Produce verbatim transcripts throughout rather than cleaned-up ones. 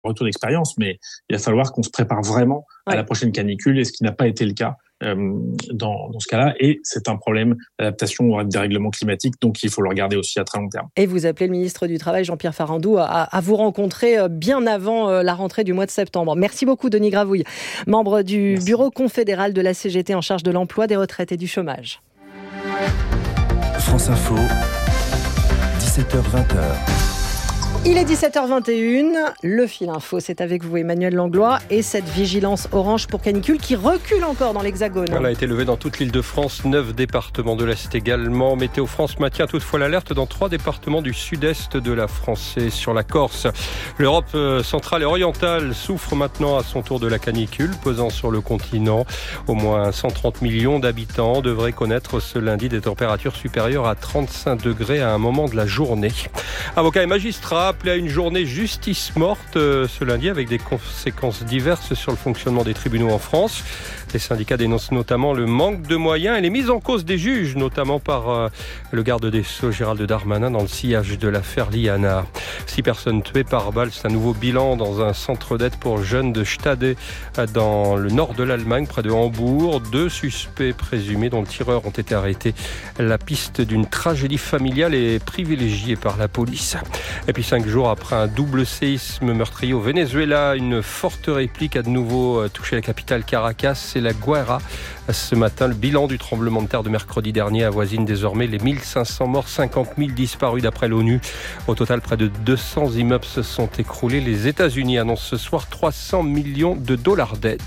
retour d'expérience, mais il va falloir qu'on se prépare vraiment à ouais. la prochaine canicule, et ce qui n'a pas été le cas euh, dans, dans ce cas-là. Et c'est un problème d'adaptation au dérèglement climatique, donc il faut le regarder aussi à très long terme. Et vous appelez le ministre du Travail, Jean-Pierre Farandou, à, à vous rencontrer bien avant la rentrée du mois de septembre. Merci beaucoup, Denis Gravouille, membre du Merci. Bureau confédéral de la C G T en charge de l'emploi, des retraites et du chômage. France Info, dix-sept heures vingt. Il est dix-sept heures vingt et une, le fil info, c'est avec vous Emmanuel Langlois et cette vigilance orange pour canicule qui recule encore dans l'Hexagone. Elle a été levée dans toute l'île de France, neuf départements de l'Est également. Météo France maintient toutefois l'alerte dans trois départements du sud-est de la France et sur la Corse. L'Europe centrale et orientale souffre maintenant à son tour de la canicule pesant sur le continent. Au moins cent trente millions d'habitants devraient connaître ce lundi des températures supérieures à trente-cinq degrés à un moment de la journée. Avocats et magistrats appelé à une journée justice morte euh, ce lundi avec des conséquences diverses sur le fonctionnement des tribunaux en France. Les syndicats dénoncent notamment le manque de moyens et les mises en cause des juges, notamment par euh, le garde des Sceaux Gérald Darmanin dans le sillage de l'affaire Liana. Six personnes tuées par balle, c'est un nouveau bilan dans un centre d'aide pour jeunes de Stade dans le nord de l'Allemagne, près de Hambourg. Deux suspects présumés dont le tireur ont été arrêtés. La piste d'une tragédie familiale est privilégiée par la police. Et puis cinq jours après un double séisme meurtrier au Venezuela, une forte réplique a de nouveau touché la capitale Caracas et la Guaira. Ce matin, le bilan du tremblement de terre de mercredi dernier avoisine désormais les mille cinq cents morts, cinquante mille disparus d'après l'ONU. Au total, près de deux cents immeubles se sont écroulés. Les États-Unis annoncent ce soir trois cents millions de dollars d'aide.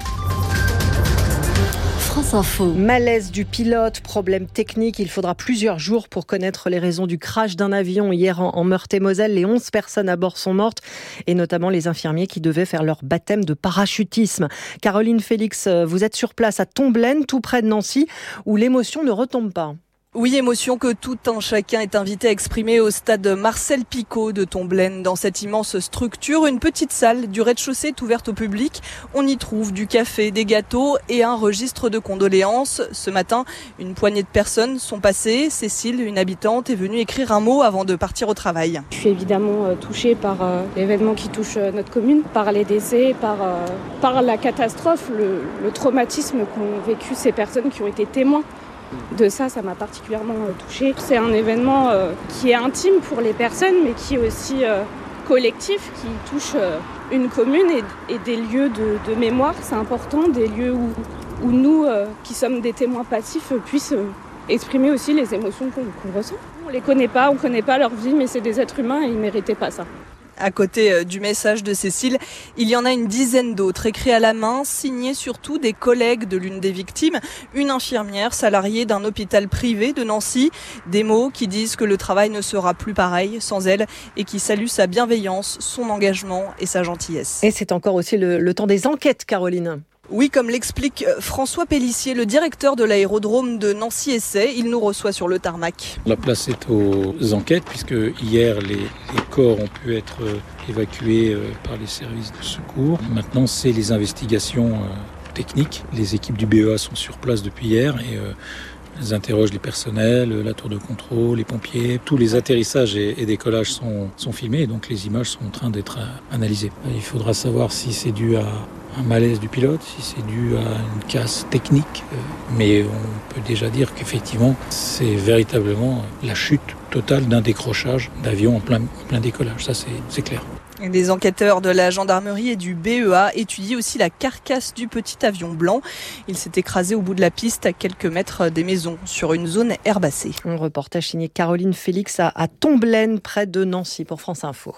France Info. Malaise du pilote, problème technique. Il faudra plusieurs jours pour connaître les raisons du crash d'un avion hier en, en Meurthe-et-Moselle. Les onze personnes à bord sont mortes et notamment les infirmiers qui devaient faire leur baptême de parachutisme. Caroline Félix, vous êtes sur place à Tomblaine, tout près de Nancy, où l'émotion ne retombe pas. Oui, émotion que tout un chacun est invité à exprimer au stade Marcel Picot de Tomblaine. Dans cette immense structure, une petite salle du rez-de-chaussée est ouverte au public. On y trouve du café, des gâteaux et un registre de condoléances. Ce matin, une poignée de personnes sont passées. Cécile, une habitante, est venue écrire un mot avant de partir au travail. Je suis évidemment touchée par euh, l'événement qui touche euh, notre commune, par les décès, par, euh, par la catastrophe, le, le traumatisme qu'ont vécu ces personnes qui ont été témoins. De ça, ça m'a particulièrement touchée. C'est un événement euh, qui est intime pour les personnes, mais qui est aussi euh, collectif, qui touche euh, une commune et, et des lieux de, de mémoire. C'est important, des lieux où, où nous, euh, qui sommes des témoins passifs, puissent euh, exprimer aussi les émotions qu'on, qu'on ressent. On les connaît pas, on connaît pas leur vie, mais c'est des êtres humains et ils méritaient pas ça. À côté du message de Cécile, il y en a une dizaine d'autres, écrits à la main, signés surtout des collègues de l'une des victimes, une infirmière salariée d'un hôpital privé de Nancy. Des mots qui disent que le travail ne sera plus pareil sans elle et qui saluent sa bienveillance, son engagement et sa gentillesse. Et c'est encore aussi le, le temps des enquêtes, Caroline. Oui, comme l'explique François Pellissier, le directeur de l'aérodrome de Nancy-Essay, il nous reçoit sur le tarmac. La place est aux enquêtes puisque hier les, les corps ont pu être évacués par les services de secours. Maintenant, c'est les investigations techniques. Les équipes du B E A sont sur place depuis hier et euh, elles interrogent les personnels, la tour de contrôle, les pompiers. Tous les atterrissages et, et décollages sont, sont filmés et donc les images sont en train d'être analysées. Il faudra savoir si c'est dû à un malaise du pilote, si c'est dû à une casse technique, mais on peut déjà dire qu'effectivement c'est véritablement la chute totale d'un décrochage d'avion en plein, en plein décollage, ça c'est, c'est clair. Des enquêteurs de la gendarmerie et du B E A étudient aussi la carcasse du petit avion blanc. Il s'est écrasé au bout de la piste à quelques mètres des maisons sur une zone herbacée. Un reportage signé Caroline Félix à, à Tomblaine près de Nancy pour France Info.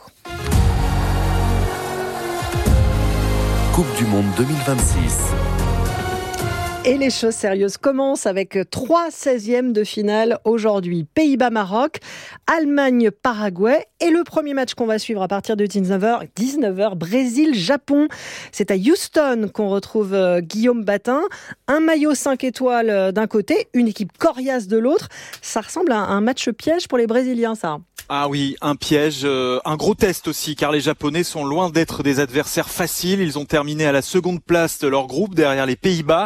Coupe du Monde deux mille vingt-six. Et les choses sérieuses commencent avec trois seizièmes de finale aujourd'hui. Pays-Bas-Maroc, Allemagne-Paraguay et le premier match qu'on va suivre à partir de dix-neuf heures, dix-neuf heures, Brésil-Japon. C'est à Houston qu'on retrouve Guillaume Batin. Un maillot cinq étoiles d'un côté, une équipe coriace de l'autre. Ça ressemble à un match piège pour les Brésiliens, ça. Ah oui, un piège, euh, un gros test aussi, car les Japonais sont loin d'être des adversaires faciles. Ils ont terminé à la seconde place de leur groupe, derrière les Pays-Bas, avec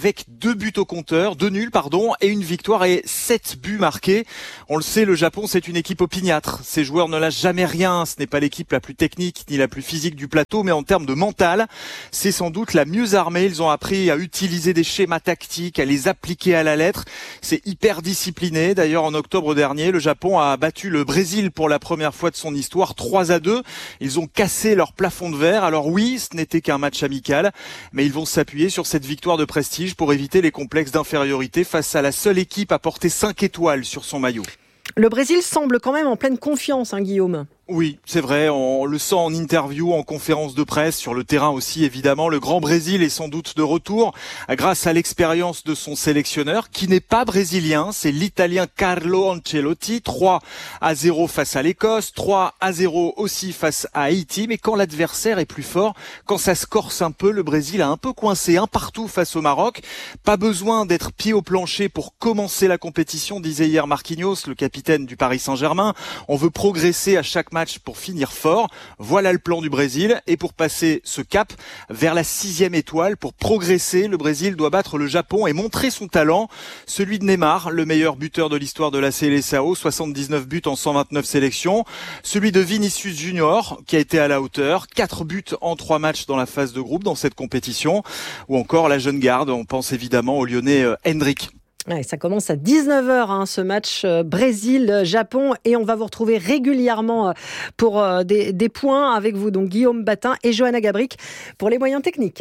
avec deux buts au compteur, deux nuls pardon, et une victoire et sept buts marqués. On le sait, le Japon c'est une équipe opiniâtre. Ses joueurs ne lâchent jamais rien. Ce n'est pas l'équipe la plus technique ni la plus physique du plateau, mais en termes de mental, c'est sans doute la mieux armée. Ils ont appris à utiliser des schémas tactiques, à les appliquer à la lettre. C'est hyper discipliné. D'ailleurs, en octobre dernier, le Japon a battu le Brésil pour la première fois de son histoire, trois à deux. Ils ont cassé leur plafond de verre. Alors oui, ce n'était qu'un match amical, mais ils vont s'appuyer sur cette victoire de prestige pour éviter les complexes d'infériorité face à la seule équipe à porter cinq étoiles sur son maillot. Le Brésil semble quand même en pleine confiance, hein, Guillaume. Oui, c'est vrai, on le sent en interview, en conférence de presse, sur le terrain aussi évidemment. Le Grand Brésil est sans doute de retour grâce à l'expérience de son sélectionneur qui n'est pas brésilien, c'est l'Italien Carlo Ancelotti. trois à zéro face à l'Écosse, trois à zéro aussi face à Haïti. Mais quand l'adversaire est plus fort, quand ça se corse un peu, le Brésil a un peu coincé un partout face au Maroc. Pas besoin d'être pied au plancher pour commencer la compétition, disait hier Marquinhos, le capitaine du Paris Saint-Germain. On veut progresser à chaque match pour finir fort. Voilà le plan du Brésil. Et pour passer ce cap vers la sixième étoile, pour progresser, le Brésil doit battre le Japon et montrer son talent. Celui de Neymar, le meilleur buteur de l'histoire de la Seleção, soixante-dix-neuf buts en cent vingt-neuf sélections. Celui de Vinicius Junior, qui a été à la hauteur. quatre buts en trois matchs dans la phase de groupe dans cette compétition. Ou encore la jeune garde, on pense évidemment au Lyonnais euh, Hendrick. Ouais, ça commence à dix-neuf heures, hein, ce match euh, Brésil-Japon, et on va vous retrouver régulièrement euh, pour euh, des, des points avec vous, donc Guillaume Batin et Johanna Gabric pour les moyens techniques.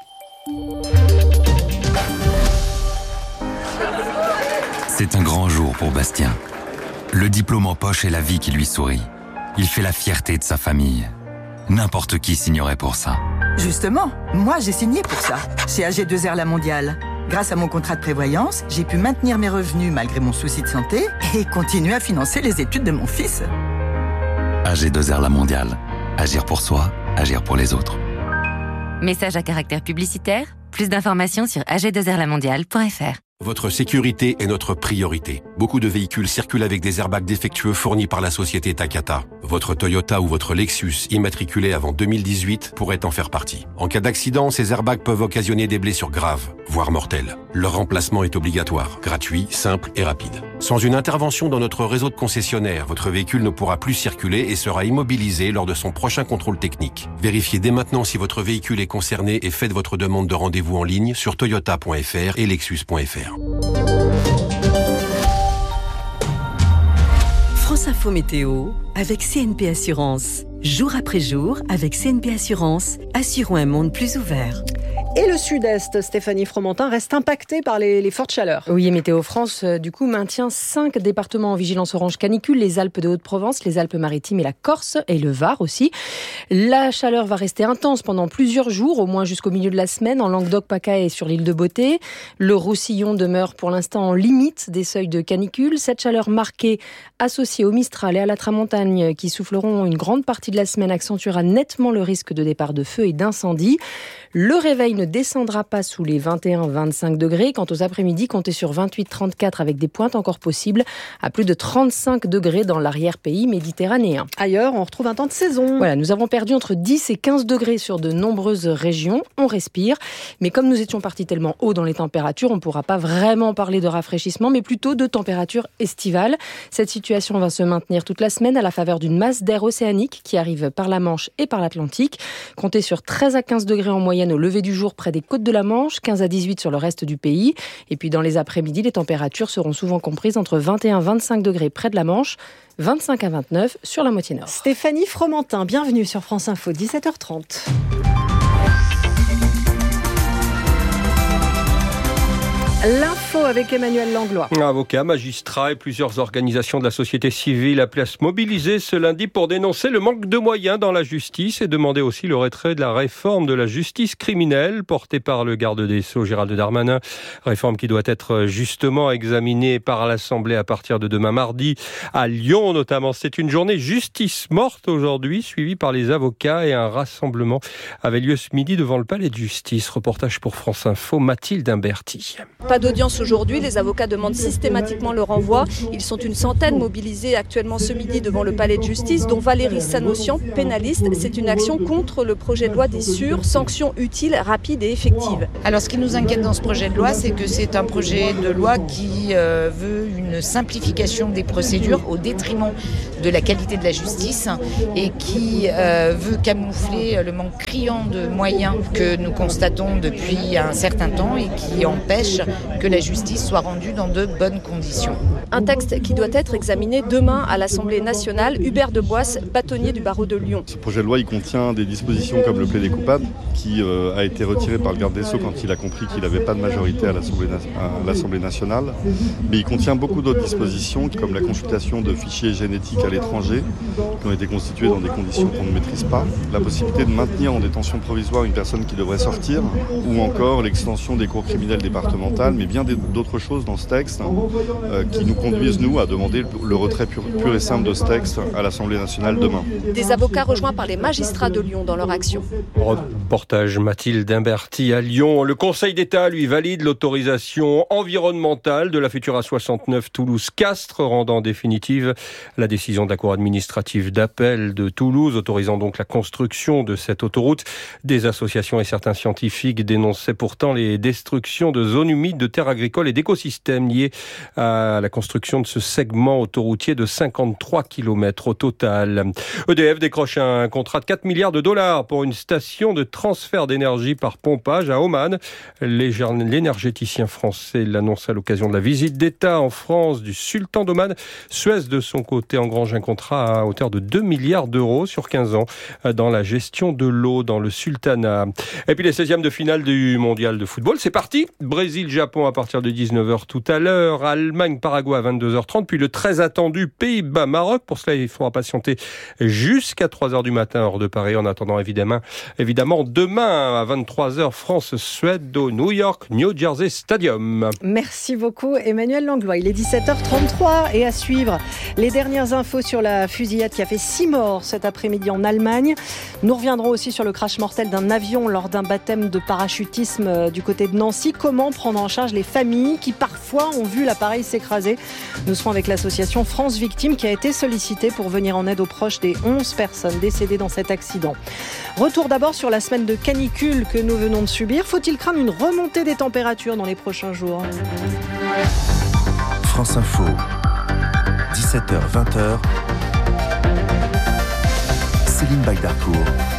C'est un grand jour pour Bastien. Le diplôme en poche et la vie qui lui sourit. Il fait la fierté de sa famille. N'importe qui signerait pour ça. Justement, moi j'ai signé pour ça, chez A G deux R La Mondiale. Grâce à mon contrat de prévoyance, j'ai pu maintenir mes revenus malgré mon souci de santé et continuer à financer les études de mon fils. A G deux R La Mondiale. Agir pour soi, agir pour les autres. Message à caractère publicitaire. Plus d'informations sur a g deux r la mondiale point f r. Votre sécurité est notre priorité. Beaucoup de véhicules circulent avec des airbags défectueux fournis par la société Takata. Votre Toyota ou votre Lexus immatriculé avant deux mille dix-huit pourrait en faire partie. En cas d'accident, ces airbags peuvent occasionner des blessures graves, voire mortelles. Leur remplacement est obligatoire, gratuit, simple et rapide. Sans une intervention dans notre réseau de concessionnaires, votre véhicule ne pourra plus circuler et sera immobilisé lors de son prochain contrôle technique. Vérifiez dès maintenant si votre véhicule est concerné et faites votre demande de rendez-vous en ligne sur toyota point f r et lexus point f r. France Info Météo avec C N P Assurance. Jour après jour, avec C N P Assurance, assurons un monde plus ouvert. Et le sud-est, Stéphanie Fromentin, reste impacté par les, les fortes chaleurs. Oui, et Météo France, euh, du coup, maintient cinq départements en vigilance orange canicule, les Alpes de Haute-Provence, les Alpes-Maritimes et la Corse, et le Var aussi. La chaleur va rester intense pendant plusieurs jours, au moins jusqu'au milieu de la semaine, en Languedoc-Pacay et sur l'île de Beauté. Le Roussillon demeure pour l'instant en limite des seuils de canicule. Cette chaleur marquée, associée au Mistral et à la Tramontagne, qui souffleront une grande partie de la semaine, accentuera nettement le risque de départ de feu et d'incendie. Le réveil ne descendra pas sous les vingt et un à vingt-cinq degrés. Quant aux après-midi, comptez sur vingt-huit à trente-quatre avec des pointes encore possibles à plus de trente-cinq degrés dans l'arrière-pays méditerranéen. Ailleurs, on retrouve un temps de saison. Voilà, nous avons perdu entre dix et quinze degrés sur de nombreuses régions. On respire. Mais comme nous étions partis tellement haut dans les températures, on ne pourra pas vraiment parler de rafraîchissement, mais plutôt de température estivale. Cette situation va se maintenir toute la semaine à la faveur d'une masse d'air océanique qui arrive par la Manche et par l'Atlantique. Comptez sur treize à quinze degrés en moyenne au lever du jour près des côtes de la Manche, quinze à dix-huit sur le reste du pays. Et puis dans les après-midi, les températures seront souvent comprises entre vingt et un à vingt-cinq degrés près de la Manche, vingt-cinq à vingt-neuf sur la moitié nord. Stéphanie Fromentin, bienvenue sur France Info, dix-sept heures trente. L'info avec Emmanuel Langlois. Avocat, magistrat et plusieurs organisations de la société civile appelées à se mobiliser ce lundi pour dénoncer le manque de moyens dans la justice et demander aussi le retrait de la réforme de la justice criminelle portée par le garde des Sceaux Gérald Darmanin. Réforme qui doit être justement examinée par l'Assemblée à partir de demain mardi à Lyon notamment. C'est une journée justice morte aujourd'hui, suivie par les avocats, et un rassemblement avait lieu ce midi devant le palais de justice. Reportage pour France Info, Mathilde Imberti. Pas d'audience aujourd'hui, les avocats demandent systématiquement le renvoi. Ils sont une centaine mobilisés actuellement ce midi devant le palais de justice, dont Valérie Sanossian, pénaliste. C'est une action contre le projet de loi des sûrs, sanctions utiles, rapides et effectives. Alors ce qui nous inquiète dans ce projet de loi, c'est que c'est un projet de loi qui euh, veut une simplification des procédures au détriment de la qualité de la justice et qui euh, veut camoufler le manque criant de moyens que nous constatons depuis un certain temps et qui empêche que la justice soit rendue dans de bonnes conditions. Un texte qui doit être examiné demain à l'Assemblée nationale. Hubert de Boisse, bâtonnier du barreau de Lyon. Ce projet de loi, il contient des dispositions comme le plaidé coupable qui euh, a été retiré par le garde des Sceaux quand il a compris qu'il n'avait pas de majorité à l'Assemblée, à l'Assemblée nationale. Mais il contient beaucoup d'autres dispositions comme la consultation de fichiers génétiques à l'étranger qui ont été constitués dans des conditions qu'on ne maîtrise pas, la possibilité de maintenir en détention provisoire une personne qui devrait sortir ou encore l'extension des cours criminelles départementales, mais bien d'autres choses dans ce texte euh, qui nous conduisent, nous, à demander le retrait pur, pur et simple de ce texte à l'Assemblée nationale demain. Des avocats rejoints par les magistrats de Lyon dans leur action. Reportage Mathilde Imberti à Lyon. Le Conseil d'État, lui, valide l'autorisation environnementale de la future A soixante-neuf Toulouse-Castres, rendant définitive la décision de la Cour administrative d'appel de Toulouse, autorisant donc la construction de cette autoroute. Des associations et certains scientifiques dénonçaient pourtant les destructions de zones humides, de terres agricoles et d'écosystèmes liées à la construction de ce segment autoroutier de cinquante-trois kilomètres au total. E D F décroche un contrat de quatre milliards de dollars pour une station de transfert d'énergie par pompage à Oman. L'énergéticien français l'annonce à l'occasion de la visite d'État en France du sultan d'Oman. Suez, de son côté, engrange un contrat à hauteur de deux milliards d'euros sur quinze ans dans la gestion de l'eau dans le sultanat. Et puis les seizièmes de finale du mondial de football, c'est parti. Brésil-Japon à partir de dix-neuf heures tout à l'heure. Allemagne-Paraguay à vingt-deux heures trente. Puis le très attendu Pays-Bas-Maroc. Pour cela, il faudra patienter jusqu'à trois heures du matin, hors de Paris. En attendant, évidemment, évidemment demain à vingt-trois heures, France-Suède au New York, New Jersey Stadium. Merci beaucoup Emmanuel Langlois. Il est dix-sept heures trente-trois et à suivre les dernières infos sur la fusillade qui a fait six morts cet après-midi en Allemagne. Nous reviendrons aussi sur le crash mortel d'un avion lors d'un baptême de parachutisme du côté de Nancy. Comment prendre en charge les familles qui parfois ont vu l'appareil s'écraser? Nous serons avec l'association France Victimes qui a été sollicitée pour venir en aide aux proches des onze personnes décédées dans cet accident. Retour d'abord sur la semaine de canicule que nous venons de subir. Faut-il craindre une remontée des températures dans les prochains jours? France Info, dix-sept heures vingt. Céline Bagdarcourt.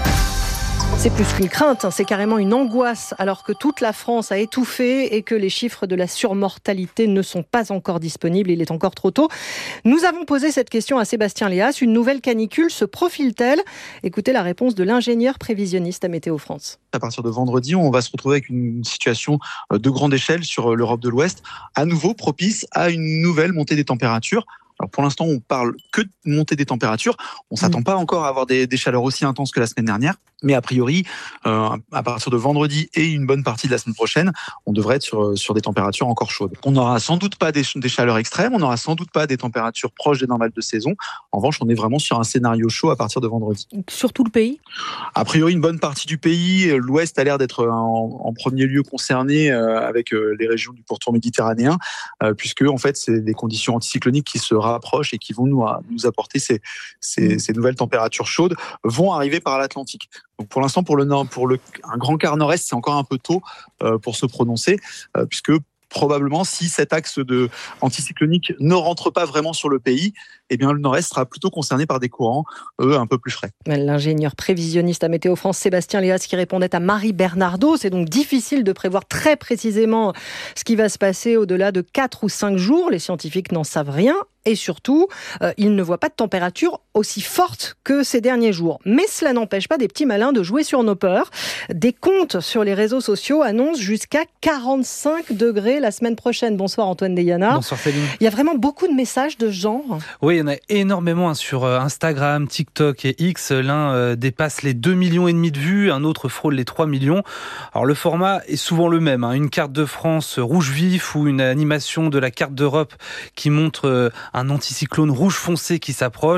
C'est plus qu'une crainte, c'est carrément une angoisse, alors que toute la France a étouffé et que les chiffres de la surmortalité ne sont pas encore disponibles. Il est encore trop tôt. Nous avons posé cette question à Sébastien Léas. Une nouvelle canicule se profile-t-elle? Écoutez la réponse de l'ingénieur prévisionniste à Météo France. À partir de vendredi, on va se retrouver avec une situation de grande échelle sur l'Europe de l'Ouest, à nouveau propice à une nouvelle montée des températures. Alors pour l'instant, on parle que de montée des températures. On ne s'attend pas encore à avoir des, des chaleurs aussi intenses que la semaine dernière. Mais a priori, euh, à partir de vendredi et une bonne partie de la semaine prochaine, on devrait être sur, sur des températures encore chaudes. On n'aura sans doute pas des, des chaleurs extrêmes, on n'aura sans doute pas des températures proches des normales de saison. En revanche, on est vraiment sur un scénario chaud à partir de vendredi. Sur tout le pays ? A priori, une bonne partie du pays. L'Ouest a l'air d'être en, en premier lieu concerné euh, avec euh, les régions du pourtour méditerranéen, euh, puisque en fait, c'est des conditions anticycloniques qui se rapprochent et qui vont nous, nous apporter ces, ces, ces nouvelles températures chaudes, vont arriver par l'Atlantique. Donc pour l'instant, pour le nord, pour le un grand quart nord-est, c'est encore un peu tôt euh, pour se prononcer, euh, puisque probablement, si cet axe de anticyclonique ne rentre pas vraiment sur le pays, eh bien le nord-est sera plutôt concerné par des courants, eux, un peu plus frais. L'ingénieur prévisionniste à Météo France, Sébastien Léas, qui répondait à Marie Bernardo. C'est donc difficile de prévoir très précisément ce qui va se passer au-delà de quatre ou cinq jours. Les scientifiques n'en savent rien. Et surtout, euh, ils ne voient pas de température aussi forte que ces derniers jours. Mais cela n'empêche pas des petits malins de jouer sur nos peurs. Des comptes sur les réseaux sociaux annoncent jusqu'à quarante-cinq degrés la semaine prochaine. Bonsoir Antoine Deyana. Bonsoir Céline. Il y a vraiment beaucoup de messages de ce genre. Oui, il y en a énormément hein, sur Instagram, TikTok et X. L'un euh, dépasse les deux millions et demi de vues, un autre frôle les trois millions. Alors le format est souvent le même. Hein, une carte de France rouge vif ou une animation de la carte d'Europe qui montre euh, un anticyclone rouge foncé qui s'approche.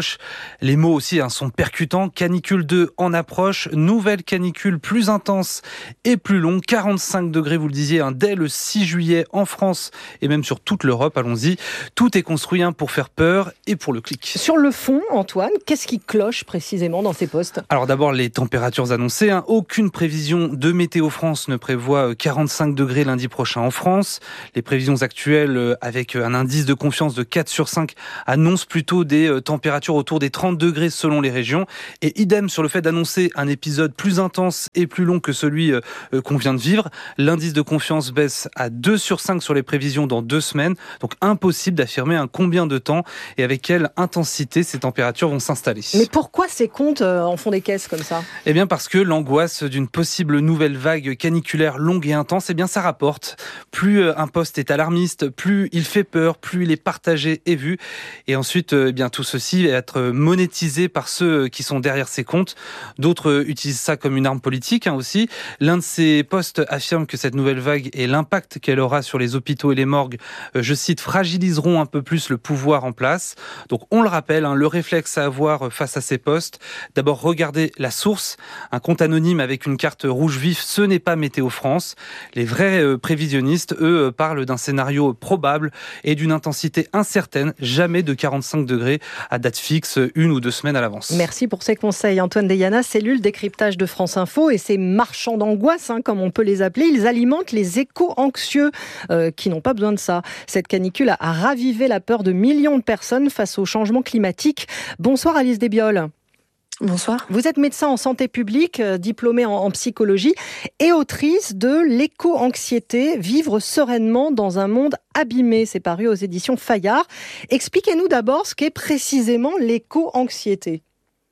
Les mots aussi hein, sont percutants. Canicule deux en approche, nouvelle canicule plus intense et plus longue, quarante-cinq degrés, vous le disiez, hein, dès le six juillet en France et même sur toute l'Europe, allons-y. Tout est construit hein, pour faire peur et pour le clic. Sur le fond, Antoine, qu'est-ce qui cloche précisément dans ces postes ? Alors d'abord, les températures annoncées. Hein. Aucune prévision de Météo France ne prévoit quarante-cinq degrés lundi prochain en France. Les prévisions actuelles, avec un indice de confiance de quatre sur cinq, annoncent plutôt des températures autour des trente degrés selon les régions. Et idem sur le fait d'annoncer un épisode plus intense et plus long que celui qu'on vient de vivre. L'indice de confiance baisse à deux sur cinq sur les prévisions dans deux semaines. Donc impossible d'affirmer un combien de temps et avec quelle intensité ces températures vont s'installer. Mais pourquoi ces comptes en font des caisses comme ça ? Eh bien parce que l'angoisse d'une possible nouvelle vague caniculaire longue et intense, eh bien ça rapporte. Plus un poste est alarmiste, plus il fait peur, plus il est partagé et vu. Et ensuite, eh bien tout ceci va être monétisé par ceux qui sont derrière ces comptes. D'autres utilisent ça comme une arme politique hein, aussi. L'un de ces postes affirme que cette nouvelle vague et l'impact qu'elle aura sur les hôpitaux et les morgues, je cite, fragiliseront un peu plus le pouvoir en place. Donc on le rappelle, hein, le réflexe à avoir face à ces postes, d'abord regarder la source. Un compte anonyme avec une carte rouge vif, ce n'est pas Météo France. Les vrais euh, prévisionnistes, eux, euh, parlent d'un scénario probable et d'une intensité incertaine, jamais de quarante-cinq degrés à date fixe, une ou deux semaines à l'avance. Merci pour ces conseils. Antoine Deyana, cellule décryptage de France Info, et ces marchands d'angoisse, hein, comme on peut les appeler, ils alimentent les échos anxieux euh, qui n'ont pas besoin de ça. Cette canicule a, a ravivé la peur de millions de personnes face au changement climatique. Bonsoir Alice Desbioles. Bonsoir. Vous êtes médecin en santé publique, diplômée en, en psychologie et autrice de L'éco-anxiété, vivre sereinement dans un monde abîmé. C'est paru aux éditions Fayard. Expliquez-nous d'abord ce qu'est précisément l'éco-anxiété.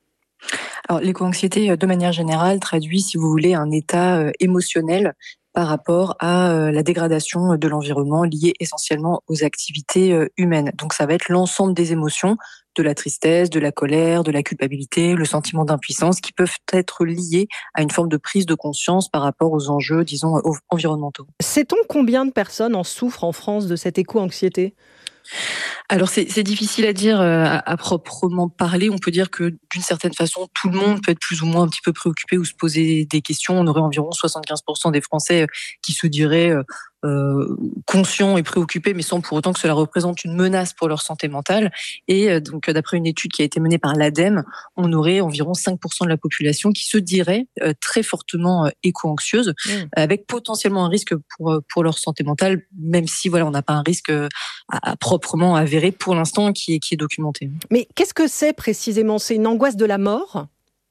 Alors, l'éco-anxiété, de manière générale, traduit, si vous voulez, un état émotionnel par rapport à la dégradation de l'environnement liée essentiellement aux activités humaines. Donc ça va être l'ensemble des émotions, de la tristesse, de la colère, de la culpabilité, le sentiment d'impuissance qui peuvent être liés à une forme de prise de conscience par rapport aux enjeux, disons, environnementaux. Sait-on combien de personnes en souffrent en France de cette éco-anxiété ? Alors c'est, c'est difficile à dire euh, à, à proprement parler. On peut dire que d'une certaine façon, tout le monde peut être plus ou moins un petit peu préoccupé ou se poser des questions. On aurait environ soixante-quinze pour cent des Français euh, qui se diraient euh, euh, conscients et préoccupés, mais sans pour autant que cela représente une menace pour leur santé mentale. Et euh, donc d'après une étude qui a été menée par l'ADEME, on aurait environ cinq pour cent de la population qui se dirait euh, très fortement euh, éco-anxieuse, mmh. avec potentiellement un risque pour pour leur santé mentale, même si voilà on n'a pas un risque à, à proprement avéré pour l'instant qui est, qui est documenté. Mais qu'est-ce que c'est précisément ? C'est une angoisse de la mort ?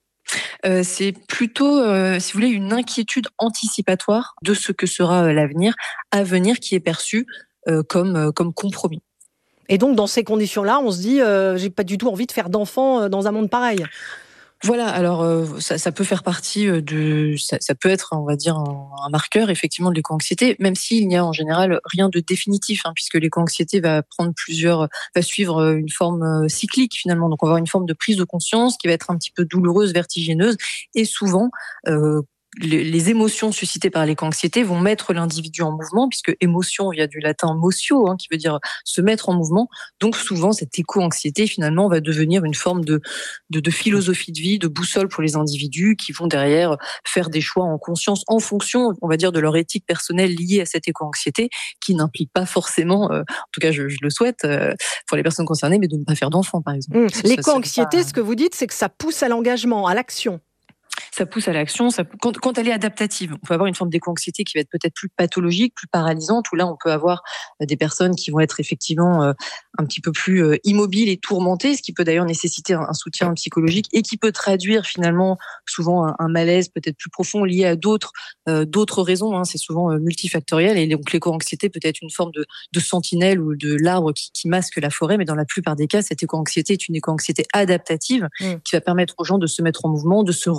euh, C'est plutôt, euh, si vous voulez, une inquiétude anticipatoire de ce que sera euh, l'avenir, à venir qui est perçu euh, comme, euh, comme compromis. Et donc, dans ces conditions-là, on se dit, euh, j'ai pas du tout envie de faire d'enfants euh, dans un monde pareil. Voilà, alors euh, ça, ça peut faire partie de, ça, ça peut être, on va dire, un, un marqueur effectivement de l'éco-anxiété, même s'il n'y a en général rien de définitif, hein, puisque l'éco-anxiété va prendre plusieurs, va suivre une forme cyclique finalement. Donc on va avoir une forme de prise de conscience qui va être un petit peu douloureuse, vertigineuse, et souvent euh, les émotions suscitées par l'éco-anxiété vont mettre l'individu en mouvement, puisque émotion vient du latin motio, hein, qui veut dire se mettre en mouvement. Donc souvent, cette éco-anxiété, finalement, va devenir une forme de, de, de philosophie de vie, de boussole pour les individus qui vont derrière faire des choix en conscience, en fonction, on va dire, de leur éthique personnelle liée à cette éco-anxiété, qui n'implique pas forcément, euh, en tout cas je, je le souhaite, euh, pour les personnes concernées, mais de ne pas faire d'enfants, par exemple. Mmh. L'éco-anxiété, ce que vous dites, c'est que ça pousse à l'engagement, à l'action. Ça pousse à l'action. Ça, quand, quand elle est adaptative, on peut avoir une forme d'éco-anxiété qui va être peut-être plus pathologique, plus paralysante, où là, on peut avoir des personnes qui vont être effectivement euh, un petit peu plus euh, immobiles et tourmentées, ce qui peut d'ailleurs nécessiter un, un soutien psychologique et qui peut traduire finalement souvent un, un malaise peut-être plus profond lié à d'autres euh, d'autres raisons. Hein, c'est souvent euh, multifactoriel et donc l'éco-anxiété peut être une forme de, de sentinelle ou de l'arbre qui, qui masque la forêt, mais dans la plupart des cas, cette éco-anxiété est une éco-anxiété adaptative mmh. qui va permettre aux gens de se mettre en mouvement, de se relier les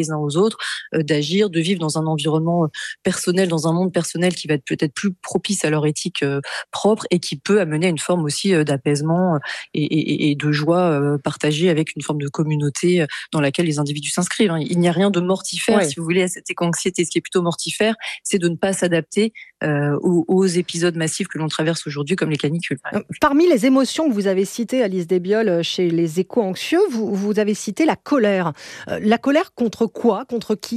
les uns aux autres, euh, d'agir, de vivre dans un environnement personnel, dans un monde personnel qui va être peut-être plus propice à leur éthique euh, propre et qui peut amener à une forme aussi euh, d'apaisement et, et, et de joie euh, partagée avec une forme de communauté euh, dans laquelle les individus s'inscrivent. Hein. Il n'y a rien de mortifère, ouais. si vous voulez, à cette éco-anxiété. Ce qui est plutôt mortifère, c'est de ne pas s'adapter euh, aux, aux épisodes massifs que l'on traverse aujourd'hui, comme les canicules. Par Parmi les émotions que vous avez citées, Alice Desbioles, chez les éco-anxieux, vous, vous avez cité la colère. Euh, la colère contre quoi ? Contre qui ?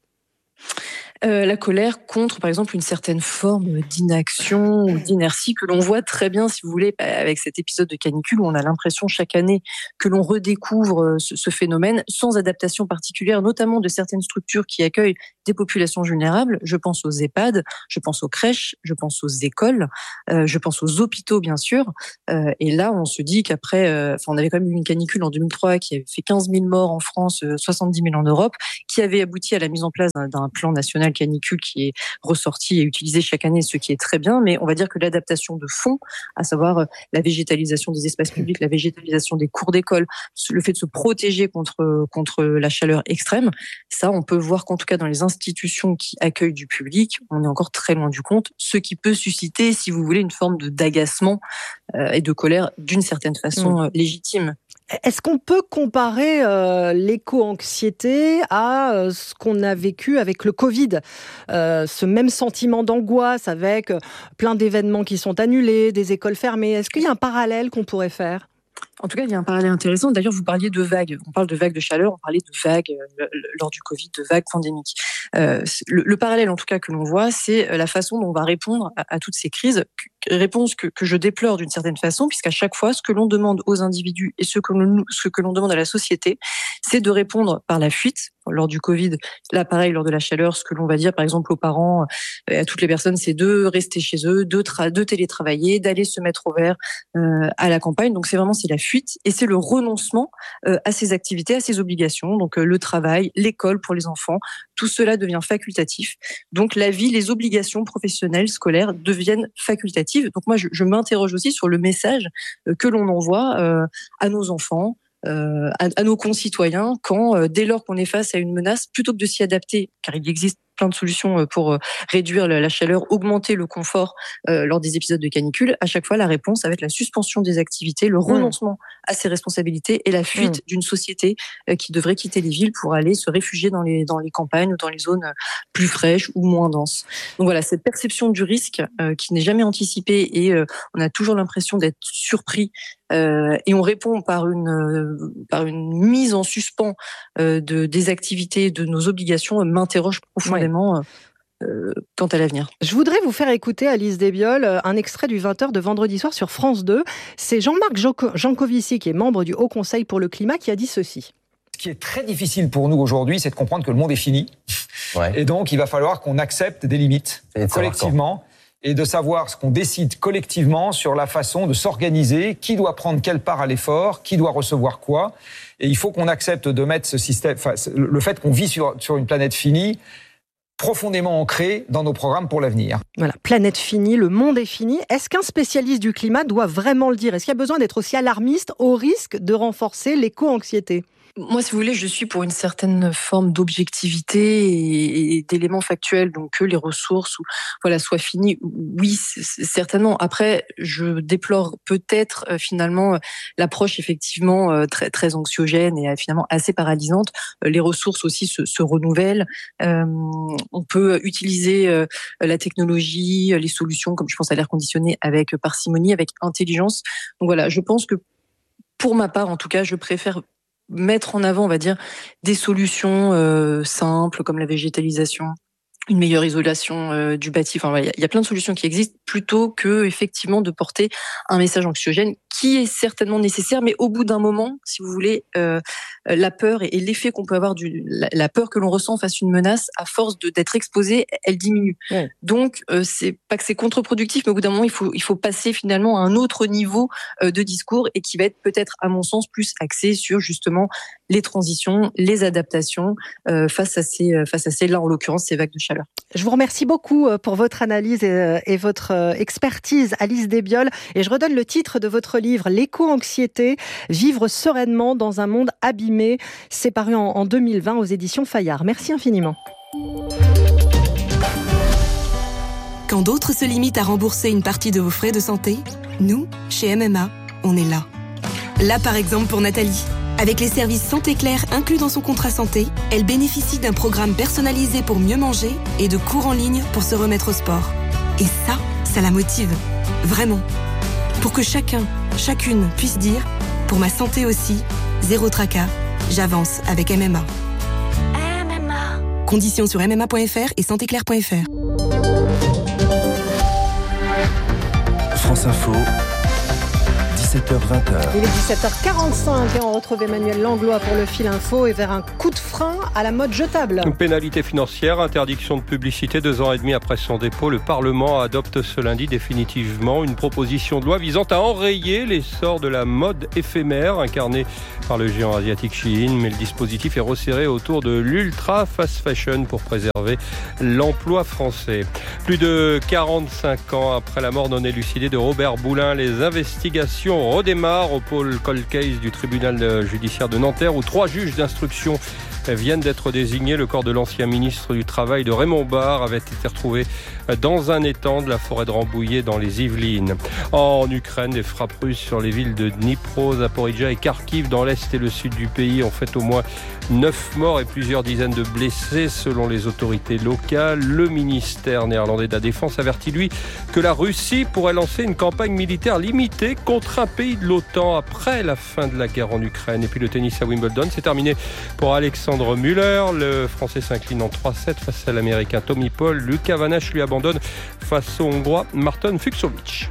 Euh, la colère contre, par exemple, une certaine forme d'inaction ou d'inertie que l'on voit très bien, si vous voulez, avec cet épisode de canicule où on a l'impression chaque année que l'on redécouvre ce, ce phénomène sans adaptation particulière, notamment de certaines structures qui accueillent des populations vulnérables. Je pense aux EHPAD, je pense aux crèches, je pense aux écoles, euh, je pense aux hôpitaux, bien sûr. Euh, et là, on se dit qu'après, euh, enfin, on avait quand même eu une canicule en deux mille trois qui avait fait quinze mille morts en France, euh, soixante-dix mille en Europe, qui avait abouti à la mise en place d'un, d'un plan national canicule qui est ressorti et utilisé chaque année, ce qui est très bien. Mais on va dire que l'adaptation de fond, à savoir la végétalisation des espaces publics, la végétalisation des cours d'école, le fait de se protéger contre, contre la chaleur extrême, ça, on peut voir qu'en tout cas dans les institutions qui accueillent du public, on est encore très loin du compte, ce qui peut susciter, si vous voulez, une forme de d'agacement euh, et de colère d'une certaine façon mmh. légitime. Est-ce qu'on peut comparer euh, l'éco-anxiété à euh, ce qu'on a vécu avec le Covid ? euh, Ce même sentiment d'angoisse avec euh, plein d'événements qui sont annulés, des écoles fermées. Est-ce qu'il y a un parallèle qu'on pourrait faire ? En tout cas, il y a un parallèle intéressant. D'ailleurs, vous parliez de vagues. On parle de vagues de chaleur, on parlait de vagues euh, lors du Covid, de vagues pandémiques. Euh, le, le parallèle, en tout cas, que l'on voit, c'est la façon dont on va répondre à, à toutes ces crises. Réponse que, que je déplore d'une certaine façon, puisqu'à chaque fois, ce que l'on demande aux individus et ce que l'on, ce que l'on demande à la société, c'est de répondre par la fuite. Lors du Covid, là, pareil, lors de la chaleur, ce que l'on va dire, par exemple, aux parents, à toutes les personnes, c'est de rester chez eux, de, tra- de télétravailler, d'aller se mettre au vert euh, à la campagne. Donc, c'est vraiment, c'est la fuite et c'est le renoncement euh, à ces activités, à ces obligations. Donc, euh, le travail, l'école pour les enfants, tout cela devient facultatif. Donc, la vie, les obligations professionnelles, scolaires deviennent facultatives. Donc, moi, je, je m'interroge aussi sur le message euh, que l'on envoie euh, à nos enfants, Euh, à, à nos concitoyens quand, euh, dès lors qu'on est face à une menace, plutôt que de s'y adapter, car il existe plein de solutions pour réduire la chaleur, augmenter le confort euh, lors des épisodes de canicule, à chaque fois la réponse ça va être la suspension des activités, le renoncement mmh. à ses responsabilités et la fuite mmh. d'une société euh, qui devrait quitter les villes pour aller se réfugier dans les, dans les campagnes ou dans les zones plus fraîches ou moins denses. Donc voilà, cette perception du risque euh, qui n'est jamais anticipée et euh, on a toujours l'impression d'être surpris euh, et on répond par une, euh, par une mise en suspens euh, de, des activités, de nos obligations, euh, m'interroge profondément. Ouais. Euh, quant à l'avenir. Je voudrais vous faire écouter, Alice Desbioles, un extrait du vingt heures de vendredi soir sur France deux. C'est Jean-Marc Jancovici, qui est membre du Haut Conseil pour le climat, qui a dit ceci. Ce qui est très difficile pour nous aujourd'hui, c'est de comprendre que le monde est fini. Ouais. Et donc, il va falloir qu'on accepte des limites collectivement et de savoir ce qu'on décide collectivement sur la façon de s'organiser, qui doit prendre quelle part à l'effort, qui doit recevoir quoi. Et il faut qu'on accepte de mettre ce système, enfin, le fait qu'on vit sur, sur une planète finie, profondément ancré dans nos programmes pour l'avenir. Voilà, planète finie, le monde est fini. Est-ce qu'un spécialiste du climat doit vraiment le dire ? Est-ce qu'il y a besoin d'être aussi alarmiste au risque de renforcer l'éco-anxiété ? Moi, si vous voulez, je suis pour une certaine forme d'objectivité et, et d'éléments factuels, donc que les ressources ou, voilà, soient finies. Oui, c'est, certainement. Après, je déplore peut-être euh, finalement l'approche effectivement euh, très, très anxiogène et euh, finalement assez paralysante. Euh, les ressources aussi se, se renouvellent. Euh, on peut utiliser euh, la technologie, les solutions, comme je pense à l'air conditionné, avec parcimonie, avec intelligence. Donc voilà, je pense que pour ma part, en tout cas, je préfère mettre en avant, on va dire, des solutions euh, simples comme la végétalisation, une meilleure isolation euh, du bâti. Enfin, il y a plein de solutions qui existent plutôt que effectivement de porter un message anxiogène qui est certainement nécessaire, mais au bout d'un moment, si vous voulez, euh, la peur et, et l'effet qu'on peut avoir du la, la peur que l'on ressent face à une menace, à force de, d'être exposé, elle diminue. Ouais. Donc, euh, c'est pas que c'est contre-productif, mais au bout d'un moment, il faut il faut passer finalement à un autre niveau euh, de discours et qui va être peut-être, à mon sens, plus axé sur justement les transitions, les adaptations euh, face à ces face à ces là en l'occurrence ces vagues de chaleur. Je vous remercie beaucoup pour votre analyse et, et votre expertise, Alice Desbioles. Et je redonne le titre de votre livre, L'éco-anxiété, vivre sereinement dans un monde abîmé. mai. C'est paru en, en deux mille vingt aux éditions Fayard. Merci infiniment. Quand d'autres se limitent à rembourser une partie de vos frais de santé, nous, chez M M A, on est là. Là, par exemple, pour Nathalie. Avec les services Santé Claire inclus dans son contrat santé, elle bénéficie d'un programme personnalisé pour mieux manger et de cours en ligne pour se remettre au sport. Et ça, ça la motive. Vraiment. Pour que chacun, chacune puisse dire « Pour ma santé aussi, zéro tracas, j'avance avec M M A ». M M A. Conditions sur m m a point f r et santé claire point f r. France Info, dix-sept heures vingt. Il est dix-sept heures quarante-cinq et on retrouve Emmanuel Langlois pour le fil info et vers un coup de frein à la mode jetable. Une pénalité financière, interdiction de publicité deux ans et demi après son dépôt. Le Parlement adopte ce lundi définitivement une proposition de loi visant à enrayer l'essor de la mode éphémère incarnée par le géant asiatique Shein. Mais le dispositif est resserré autour de l'ultra fast fashion pour préserver l'emploi français. Plus de quarante-cinq ans après la mort non élucidée de Robert Boulin, les investigations redémarrent au pôle cold case du tribunal judiciaire de Nanterre où trois juges d'instruction viennent d'être désignés. Le corps de l'ancien ministre du Travail de Raymond Barre avait été retrouvé dans un étang de la forêt de Rambouillet dans les Yvelines. En Ukraine, des frappes russes sur les villes de Dnipro, Zaporizhzhia et Kharkiv dans l'est et le sud du pays ont fait au moins neuf morts et plusieurs dizaines de blessés selon les autorités locales. Le ministère néerlandais de la Défense avertit lui que la Russie pourrait lancer une campagne militaire limitée contre un pays de l'OTAN après la fin de la guerre en Ukraine. Et puis le tennis à Wimbledon, c'est terminé pour Alexandre Müller. Le Français s'incline en trois sept face à l'Américain Tommy Paul. Lucas Van Hache lui abandonne face au Hongrois Marton Fucsovics.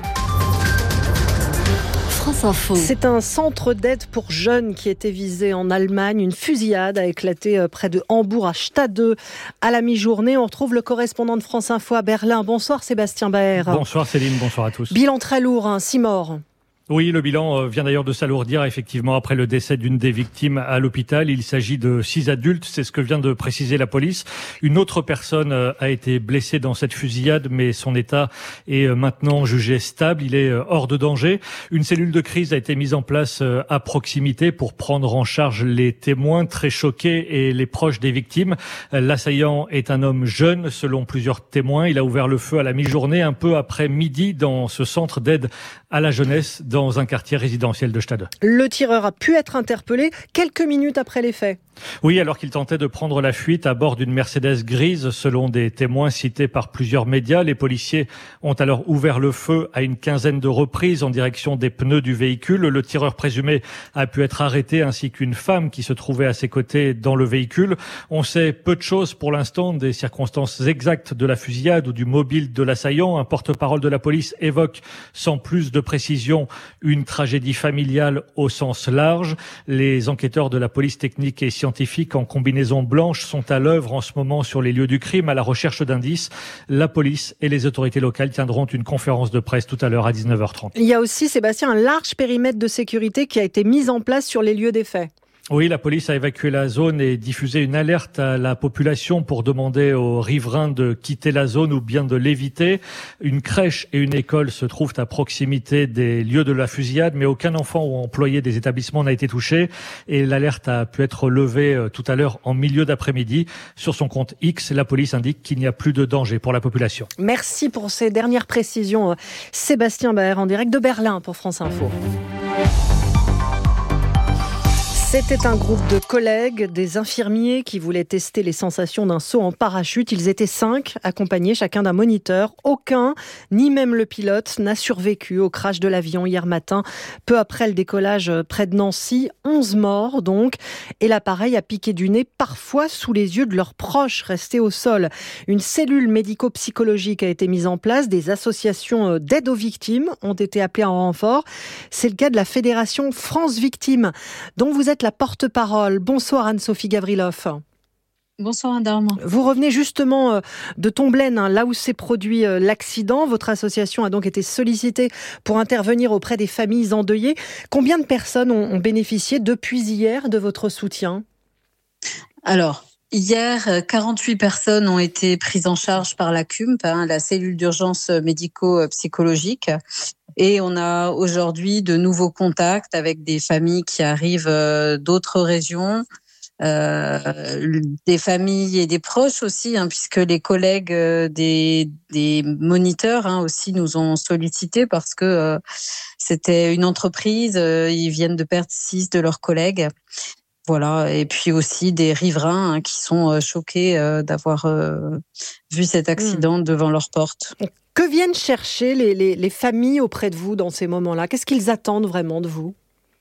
C'est un centre d'aide pour jeunes qui était visé en Allemagne. Une fusillade a éclaté près de Hambourg à Stade à la mi-journée. On retrouve le correspondant de France Info à Berlin. Bonsoir Sébastien Baer. Bonsoir Céline, bonsoir à tous. Bilan très lourd, hein, six morts. Oui, le bilan vient d'ailleurs de s'alourdir effectivement après le décès d'une des victimes à l'hôpital. Il s'agit de six adultes, c'est ce que vient de préciser la police. Une autre personne a été blessée dans cette fusillade, mais son état est maintenant jugé stable. Il est hors de danger. Une cellule de crise a été mise en place à proximité pour prendre en charge les témoins très choqués et les proches des victimes. L'assaillant est un homme jeune, selon plusieurs témoins. Il a ouvert le feu à la mi-journée, un peu après midi, dans ce centre d'aide à la jeunesse dans un quartier résidentiel de Stade. Le tireur a pu être interpellé quelques minutes après les faits. Oui, alors qu'il tentait de prendre la fuite à bord d'une Mercedes grise, selon des témoins cités par plusieurs médias. Les policiers ont alors ouvert le feu à une quinzaine de reprises en direction des pneus du véhicule. Le tireur présumé a pu être arrêté ainsi qu'une femme qui se trouvait à ses côtés dans le véhicule. On sait peu de choses pour l'instant des circonstances exactes de la fusillade ou du mobile de l'assaillant. Un porte-parole de la police évoque sans plus de précision une tragédie familiale au sens large. Les enquêteurs de la police technique et scientifiques en combinaison blanche sont à l'œuvre en ce moment sur les lieux du crime à la recherche d'indices. La police et les autorités locales tiendront une conférence de presse tout à l'heure à dix-neuf heures trente. Il y a aussi, Sébastien, un large périmètre de sécurité qui a été mis en place sur les lieux des faits. Oui, la police a évacué la zone et diffusé une alerte à la population pour demander aux riverains de quitter la zone ou bien de l'éviter. Une crèche et une école se trouvent à proximité des lieux de la fusillade, mais aucun enfant ou employé des établissements n'a été touché. Et l'alerte a pu être levée tout à l'heure en milieu d'après-midi. Sur son compte X, la police indique qu'il n'y a plus de danger pour la population. Merci pour ces dernières précisions. Sébastien Baer en direct de Berlin pour France Info. C'était un groupe de collègues, des infirmiers qui voulaient tester les sensations d'un saut en parachute. Ils étaient cinq, accompagnés chacun d'un moniteur. Aucun, ni même le pilote, n'a survécu au crash de l'avion hier matin. Peu après le décollage près de Nancy, onze morts donc. Et l'appareil a piqué du nez, parfois sous les yeux de leurs proches restés au sol. Une cellule médico-psychologique a été mise en place. Des associations d'aide aux victimes ont été appelées en renfort. C'est le cas de la Fédération France Victimes, dont vous êtes la porte-parole. Bonsoir Anne-Sophie Gavrilov. Bonsoir Adam. Vous revenez justement de Tomblaine, hein, là où s'est produit l'accident. Votre association a donc été sollicitée pour intervenir auprès des familles endeuillées. Combien de personnes ont bénéficié depuis hier de votre soutien ? Alors, hier, quarante-huit personnes ont été prises en charge par la C U M P, hein, la cellule d'urgence médico-psychologique. Et on a aujourd'hui de nouveaux contacts avec des familles qui arrivent euh, d'autres régions, euh, des familles et des proches aussi, hein, puisque les collègues euh, des, des moniteurs hein, aussi nous ont sollicité parce que euh, c'était une entreprise, euh, ils viennent de perdre six de leurs collègues. Voilà, et puis aussi des riverains hein, qui sont euh, choqués euh, d'avoir euh, vu cet accident mmh. devant leur porte. Que viennent chercher les, les, les familles auprès de vous dans ces moments-là ? Qu'est-ce qu'ils attendent vraiment de vous ?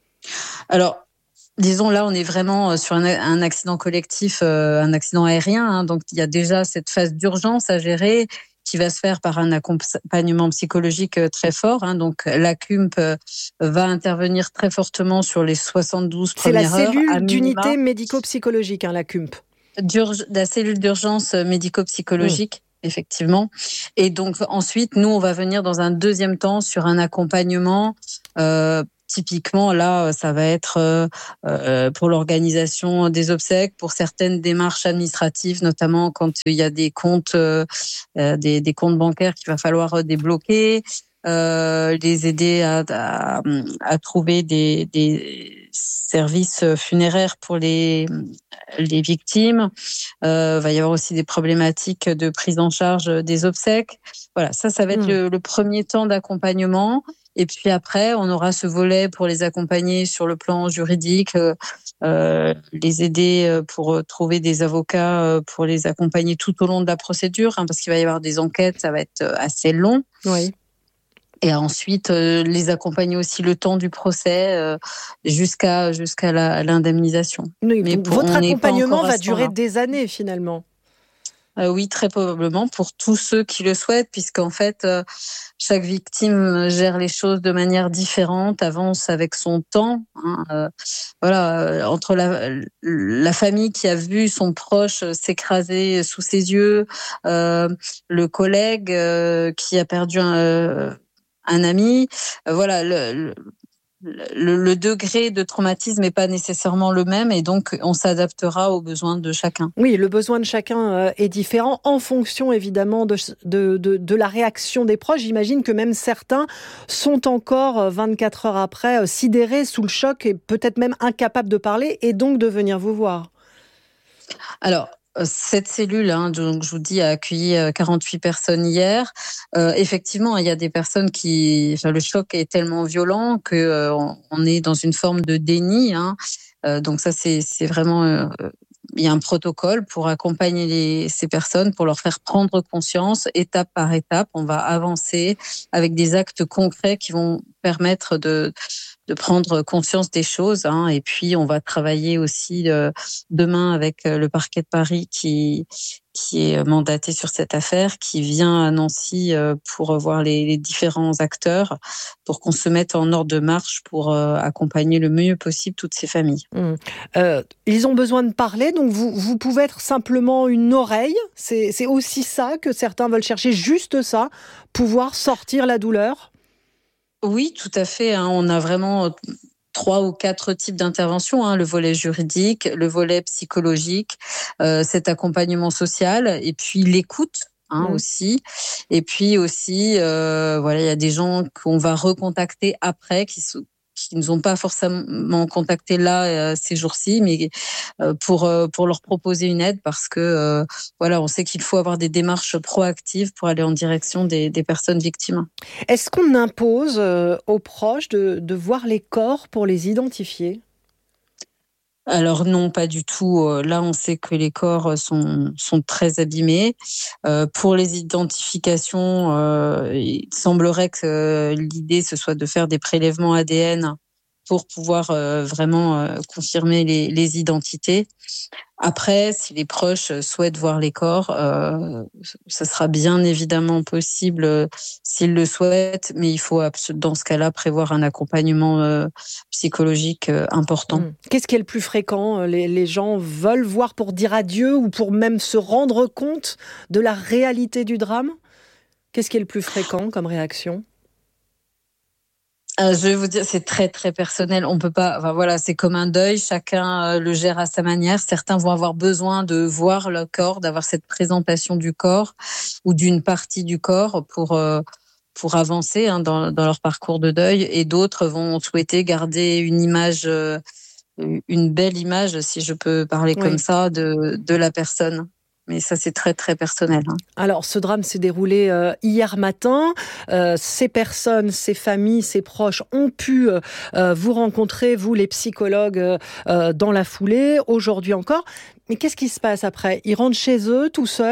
Alors, disons là, on est vraiment sur un, un accident collectif, euh, un accident aérien, hein, donc il y a déjà cette phase d'urgence à gérer qui va se faire par un accompagnement psychologique très fort. Hein. Donc, la C U M P va intervenir très fortement sur les soixante-douze premières heures. C'est la cellule d'unité médico-psychologique, hein, la C U M P. D'urg- la cellule d'urgence médico-psychologique. Mmh. Effectivement. Et donc, ensuite, nous, on va venir dans un deuxième temps sur un accompagnement. Euh, typiquement, là, ça va être euh, pour l'organisation des obsèques, pour certaines démarches administratives, notamment quand il y a des comptes, euh, des, des comptes bancaires qu'il va falloir débloquer, euh, les aider à, à, à trouver des, des services funéraires pour les, les victimes. Euh, va y avoir aussi des problématiques de prise en charge des obsèques. Voilà, ça, ça va être mmh. le, le premier temps d'accompagnement. Et puis après, on aura ce volet pour les accompagner sur le plan juridique, euh, les aider pour trouver des avocats, pour les accompagner tout au long de la procédure, hein, parce qu'il va y avoir des enquêtes, ça va être assez long. Oui. Et ensuite, euh, les accompagner aussi le temps du procès euh, jusqu'à jusqu'à la, l'indemnisation. Oui, mais pour, votre accompagnement va durer des années finalement. Euh, oui, très probablement pour tous ceux qui le souhaitent, puisqu'en fait, euh, chaque victime gère les choses de manière différente, avance avec son temps. Hein, euh, voilà, euh, entre la, la famille qui a vu son proche s'écraser sous ses yeux, euh, le collègue euh, qui a perdu un, euh, un ami, euh, voilà, le, le Le, le degré de traumatisme n'est pas nécessairement le même et donc on s'adaptera aux besoins de chacun. Oui, le besoin de chacun est différent en fonction évidemment de, de, de, de la réaction des proches. J'imagine que même certains sont encore vingt-quatre heures après sidérés sous le choc et peut-être même incapables de parler et donc de venir vous voir. Alors, cette cellule, hein, donc je vous dis, a accueilli quarante-huit personnes hier. Euh, effectivement, il y a des personnes qui, enfin, le choc est tellement violent que euh, on est dans une forme de déni. Hein. Euh, donc ça, c'est, c'est vraiment, euh, il y a un protocole pour accompagner les, ces personnes, pour leur faire prendre conscience, étape par étape. On va avancer avec des actes concrets qui vont permettre de de prendre conscience des choses. Hein. Et puis, on va travailler aussi euh, demain avec le parquet de Paris qui qui est mandaté sur cette affaire, qui vient à Nancy euh, pour voir les, les différents acteurs, pour qu'on se mette en ordre de marche pour euh, accompagner le mieux possible toutes ces familles. Mmh. Euh, ils ont besoin de parler, donc vous, vous pouvez être simplement une oreille. C'est, c'est aussi ça que certains veulent chercher, juste ça, pouvoir sortir la douleur. Oui, tout à fait. Hein. On a vraiment trois ou quatre types d'interventions, hein. Le volet juridique, le volet psychologique, euh, cet accompagnement social et puis l'écoute. Hein, mmh. aussi. Et puis aussi, euh, voilà, il y a des gens qu'on va recontacter après, qui sont qui ne nous ont pas forcément contactés là euh, ces jours-ci, mais euh, pour euh, pour leur proposer une aide parce que euh, voilà, on sait qu'il faut avoir des démarches proactives pour aller en direction des, des personnes victimes. Est-ce qu'on impose euh, aux proches de, de voir les corps pour les identifier ? Alors non, pas du tout. Là, on sait que les corps sont sont très abîmés. Euh, pour les identifications, euh, il semblerait que l'idée ce soit de faire des prélèvements A D N pour pouvoir euh, vraiment euh, confirmer les, les identités. Après, si les proches souhaitent voir les corps, euh, ça sera bien évidemment possible euh, s'ils le souhaitent, mais il faut dans ce cas-là prévoir un accompagnement euh, psychologique euh, important. Mmh. Qu'est-ce qui est le plus fréquent ? les, les gens veulent voir pour dire adieu ou pour même se rendre compte de la réalité du drame ? Qu'est-ce qui est le plus fréquent comme réaction ? Euh, je vais vous dire, c'est très très personnel. On peut pas. Enfin voilà, c'est comme un deuil. Chacun euh, le gère à sa manière. Certains vont avoir besoin de voir le corps, d'avoir cette présentation du corps ou d'une partie du corps pour euh, pour avancer hein, dans, dans leur parcours de deuil, et d'autres vont souhaiter garder une image, euh, une belle image, si je peux parler oui. comme ça, de, de la personne. Mais ça, c'est très, très personnel. Hein. Alors, ce drame s'est déroulé euh, hier matin. Euh, ces personnes, ces familles, ces proches ont pu euh, vous rencontrer, vous, les psychologues, euh, dans la foulée, aujourd'hui encore. Mais qu'est-ce qui se passe après ? Ils rentrent chez eux, tout seuls ?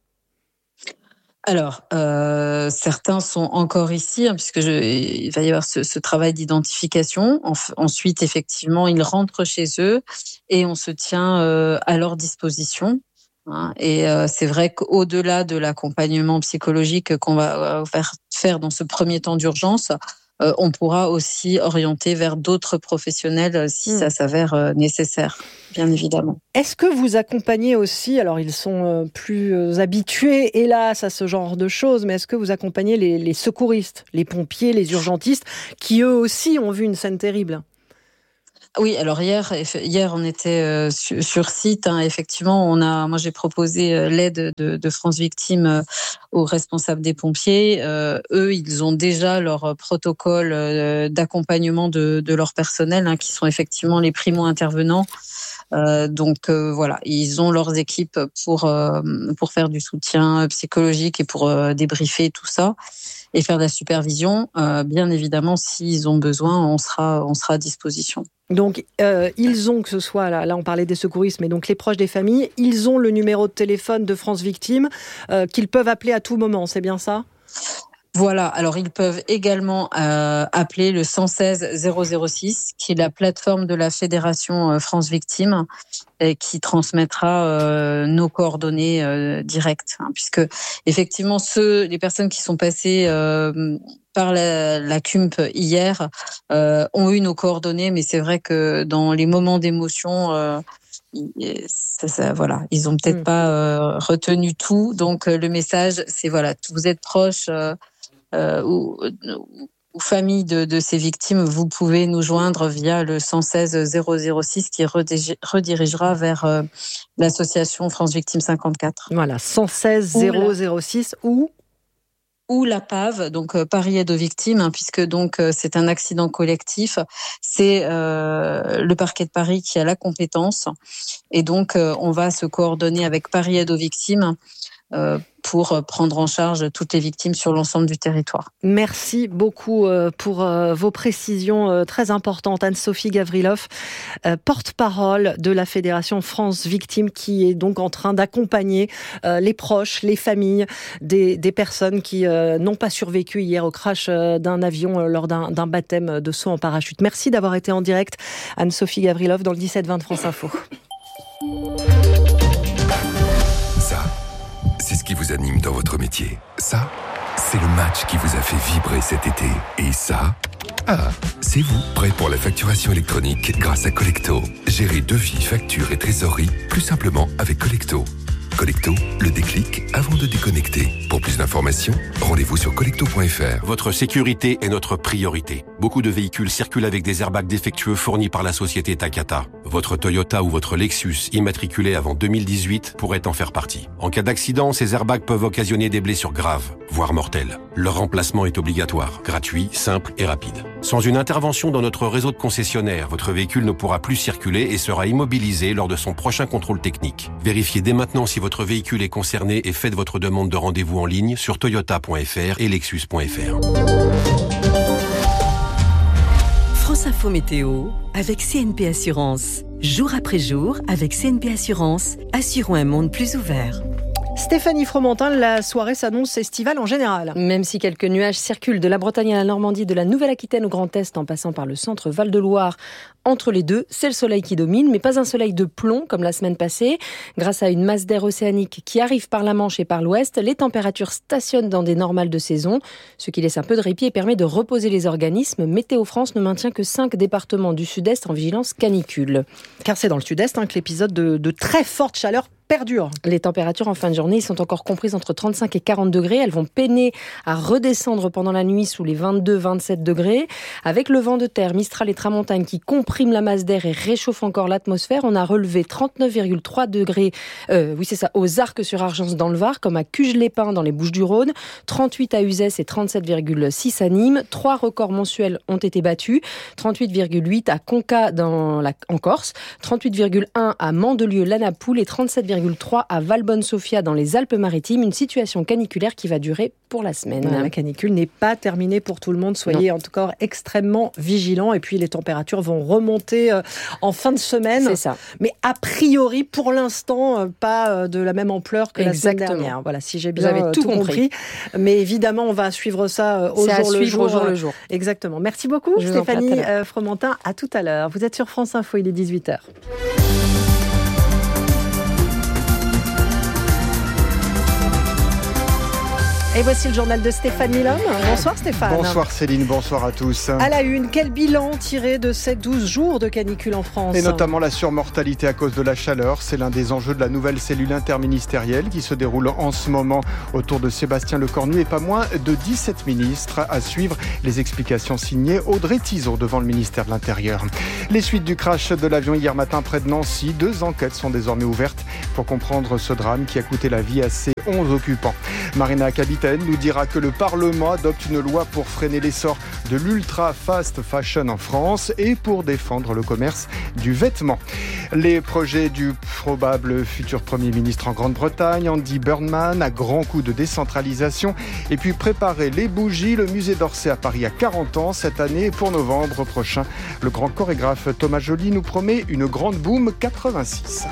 Alors, euh, certains sont encore ici, hein, puisque je, il va y avoir ce, ce travail d'identification. En, ensuite, effectivement, ils rentrent chez eux et on se tient euh, à leur disposition. Et euh, c'est vrai qu'au-delà de l'accompagnement psychologique qu'on va faire, faire dans ce premier temps d'urgence, euh, on pourra aussi orienter vers d'autres professionnels si mmh. ça s'avère euh, nécessaire, bien évidemment. Est-ce que vous accompagnez aussi, alors ils sont euh, plus euh, habitués, hélas, à ce genre de choses, mais est-ce que vous accompagnez les, les secouristes, les pompiers, les urgentistes, qui eux aussi ont vu une scène terrible ? Oui, alors hier, hier on était euh, sur, sur site. Hein, effectivement, on a, moi j'ai proposé euh, l'aide de, de France Victimes euh, aux responsables des pompiers. Euh, eux, ils ont déjà leur protocole euh, d'accompagnement de, de leur personnel, hein, qui sont effectivement les primo-intervenants. Euh, donc euh, voilà, ils ont leurs équipes pour euh, pour faire du soutien psychologique et pour euh, débriefer tout ça et faire de la supervision. Euh, bien évidemment, s'ils ont besoin, on sera on sera à disposition. Donc, euh, ils ont, que ce soit, là, là on parlait des secouristes, mais donc les proches des familles, ils ont le numéro de téléphone de France Victimes euh, qu'ils peuvent appeler à tout moment, c'est bien ça ? Voilà, alors ils peuvent également euh, appeler le cent seize zéro zéro six, qui est la plateforme de la Fédération France Victimes, et qui transmettra euh, nos coordonnées euh, directes, hein, puisque effectivement, ceux, les personnes qui sont passées euh, par la, la C U M P hier euh, ont eu nos coordonnées, mais c'est vrai que dans les moments d'émotion, euh, ça, ça, voilà, ils ont peut-être mmh. pas euh, retenu tout. Donc euh, le message, c'est voilà, vous êtes proche euh, euh, ou, ou famille de, de ces victimes, vous pouvez nous joindre via le cent seize zéro zéro six qui redirigera vers euh, l'association France Victimes cinquante-quatre. Voilà, cent seize zéro zéro six ou ou la P A V, donc euh, Paris Aide aux Victimes, hein, puisque donc euh, c'est un accident collectif. C'est euh, le parquet de Paris qui a la compétence, et donc euh, on va se coordonner avec Paris Aide aux Victimes euh, pour prendre en charge toutes les victimes sur l'ensemble du territoire. Merci beaucoup pour vos précisions très importantes. Anne-Sophie Gavrilov, porte-parole de la Fédération France Victimes, qui est donc en train d'accompagner les proches, les familles des, des personnes qui n'ont pas survécu hier au crash d'un avion lors d'un, d'un baptême de saut en parachute. Merci d'avoir été en direct, Anne-Sophie Gavrilov, dans le dix-sept vingt de France Info. Ça, c'est ce qui vous anime dans votre métier. Ça, c'est le match qui vous a fait vibrer cet été. Et ça, ah, c'est vous, prêt pour la facturation électronique grâce à Collecto. Gérez devis, factures et trésorerie plus simplement avec Collecto. Collecto, le déclic avant de déconnecter. Pour plus d'informations, rendez-vous sur collecto point f r. Votre sécurité est notre priorité. Beaucoup de véhicules circulent avec des airbags défectueux fournis par la société Takata. Votre Toyota ou votre Lexus immatriculé avant deux mille dix-huit pourrait en faire partie. En cas d'accident, ces airbags peuvent occasionner des blessures graves, voire mortelles. Leur remplacement est obligatoire, gratuit, simple et rapide. Sans une intervention dans notre réseau de concessionnaires, votre véhicule ne pourra plus circuler et sera immobilisé lors de son prochain contrôle technique. Vérifiez dès maintenant si votre véhicule est concerné et faites votre demande de rendez-vous en ligne sur toyota point f r et lexus point f r. France Info Météo avec C N P Assurance. Jour après jour, avec C N P Assurance, assurons un monde plus ouvert. Stéphanie Fromentin, la soirée s'annonce estivale en général. Même si quelques nuages circulent de la Bretagne à la Normandie, de la Nouvelle-Aquitaine au Grand Est, en passant par le centre Val-de-Loire, entre les deux, c'est le soleil qui domine, mais pas un soleil de plomb comme la semaine passée. Grâce à une masse d'air océanique qui arrive par la Manche et par l'Ouest, les températures stationnent dans des normales de saison, ce qui laisse un peu de répit et permet de reposer les organismes. Météo France ne maintient que cinq départements du Sud-Est en vigilance canicule. Car c'est dans le Sud-Est hein, que l'épisode de, de très forte chaleur perdure. Les températures en fin de journée sont encore comprises entre trente-cinq et quarante degrés. Elles vont peiner à redescendre pendant la nuit sous les vingt-deux à vingt-sept degrés. Avec le vent de terre, Mistral et Tramontane qui comprime la masse d'air et réchauffe encore l'atmosphère, on a relevé trente-neuf virgule trois degrés, euh, oui c'est ça, aux Arcs-sur-Argence dans le Var, comme à Cuges-les-Pins dans les Bouches-du-Rhône, trente-huit à Uzès et trente-sept virgule six à Nîmes. Trois records mensuels ont été battus, trente-huit virgule huit à Conca dans la, en Corse, trente-huit virgule un à Mandelieu-la-Napoule et trente-sept virgule trois à Valbonne-Sofia dans les Alpes-Maritimes. Une situation caniculaire qui va durer pour la semaine. La canicule n'est pas terminée pour tout le monde. Soyez non. en tout cas extrêmement vigilants. Et puis les températures vont remonter en fin de semaine. C'est ça. Mais a priori, pour l'instant, pas de la même ampleur que Exactement. la semaine dernière. Voilà, si j'ai bien Vous avez tout, tout compris. compris. Mais évidemment, on va suivre ça au, C'est jour, à le suivre jour. au jour le jour. Exactement. Merci beaucoup, Je Stéphanie Fromentin. À tout à l'heure. Vous êtes sur France Info, il est dix-huit heures. Et voici le journal de Stéphane Milhomme. Bonsoir Stéphane. Bonsoir Céline, bonsoir à tous. À la une, quel bilan tiré de ces douze jours de canicule en France ? Et notamment la surmortalité à cause de la chaleur. C'est l'un des enjeux de la nouvelle cellule interministérielle qui se déroule en ce moment autour de Sébastien Lecornu et pas moins de dix-sept ministres. À suivre, les explications signées Audrey Tizot devant le ministère de l'Intérieur. Les suites du crash de l'avion hier matin près de Nancy. Deux enquêtes sont désormais ouvertes pour comprendre ce drame qui a coûté la vie à ces onze occupants. Marina Capitaine nous dira que le Parlement adopte une loi pour freiner l'essor de l'ultra fast fashion en France et pour défendre le commerce du vêtement. Les projets du probable futur Premier ministre en Grande-Bretagne, Andy Burnham, à grands coups de décentralisation, et puis préparer les bougies. Le musée d'Orsay à Paris a quarante ans cette année. Pour novembre prochain, le grand chorégraphe Thomas Joly nous promet une grande boom quatre-vingt-six.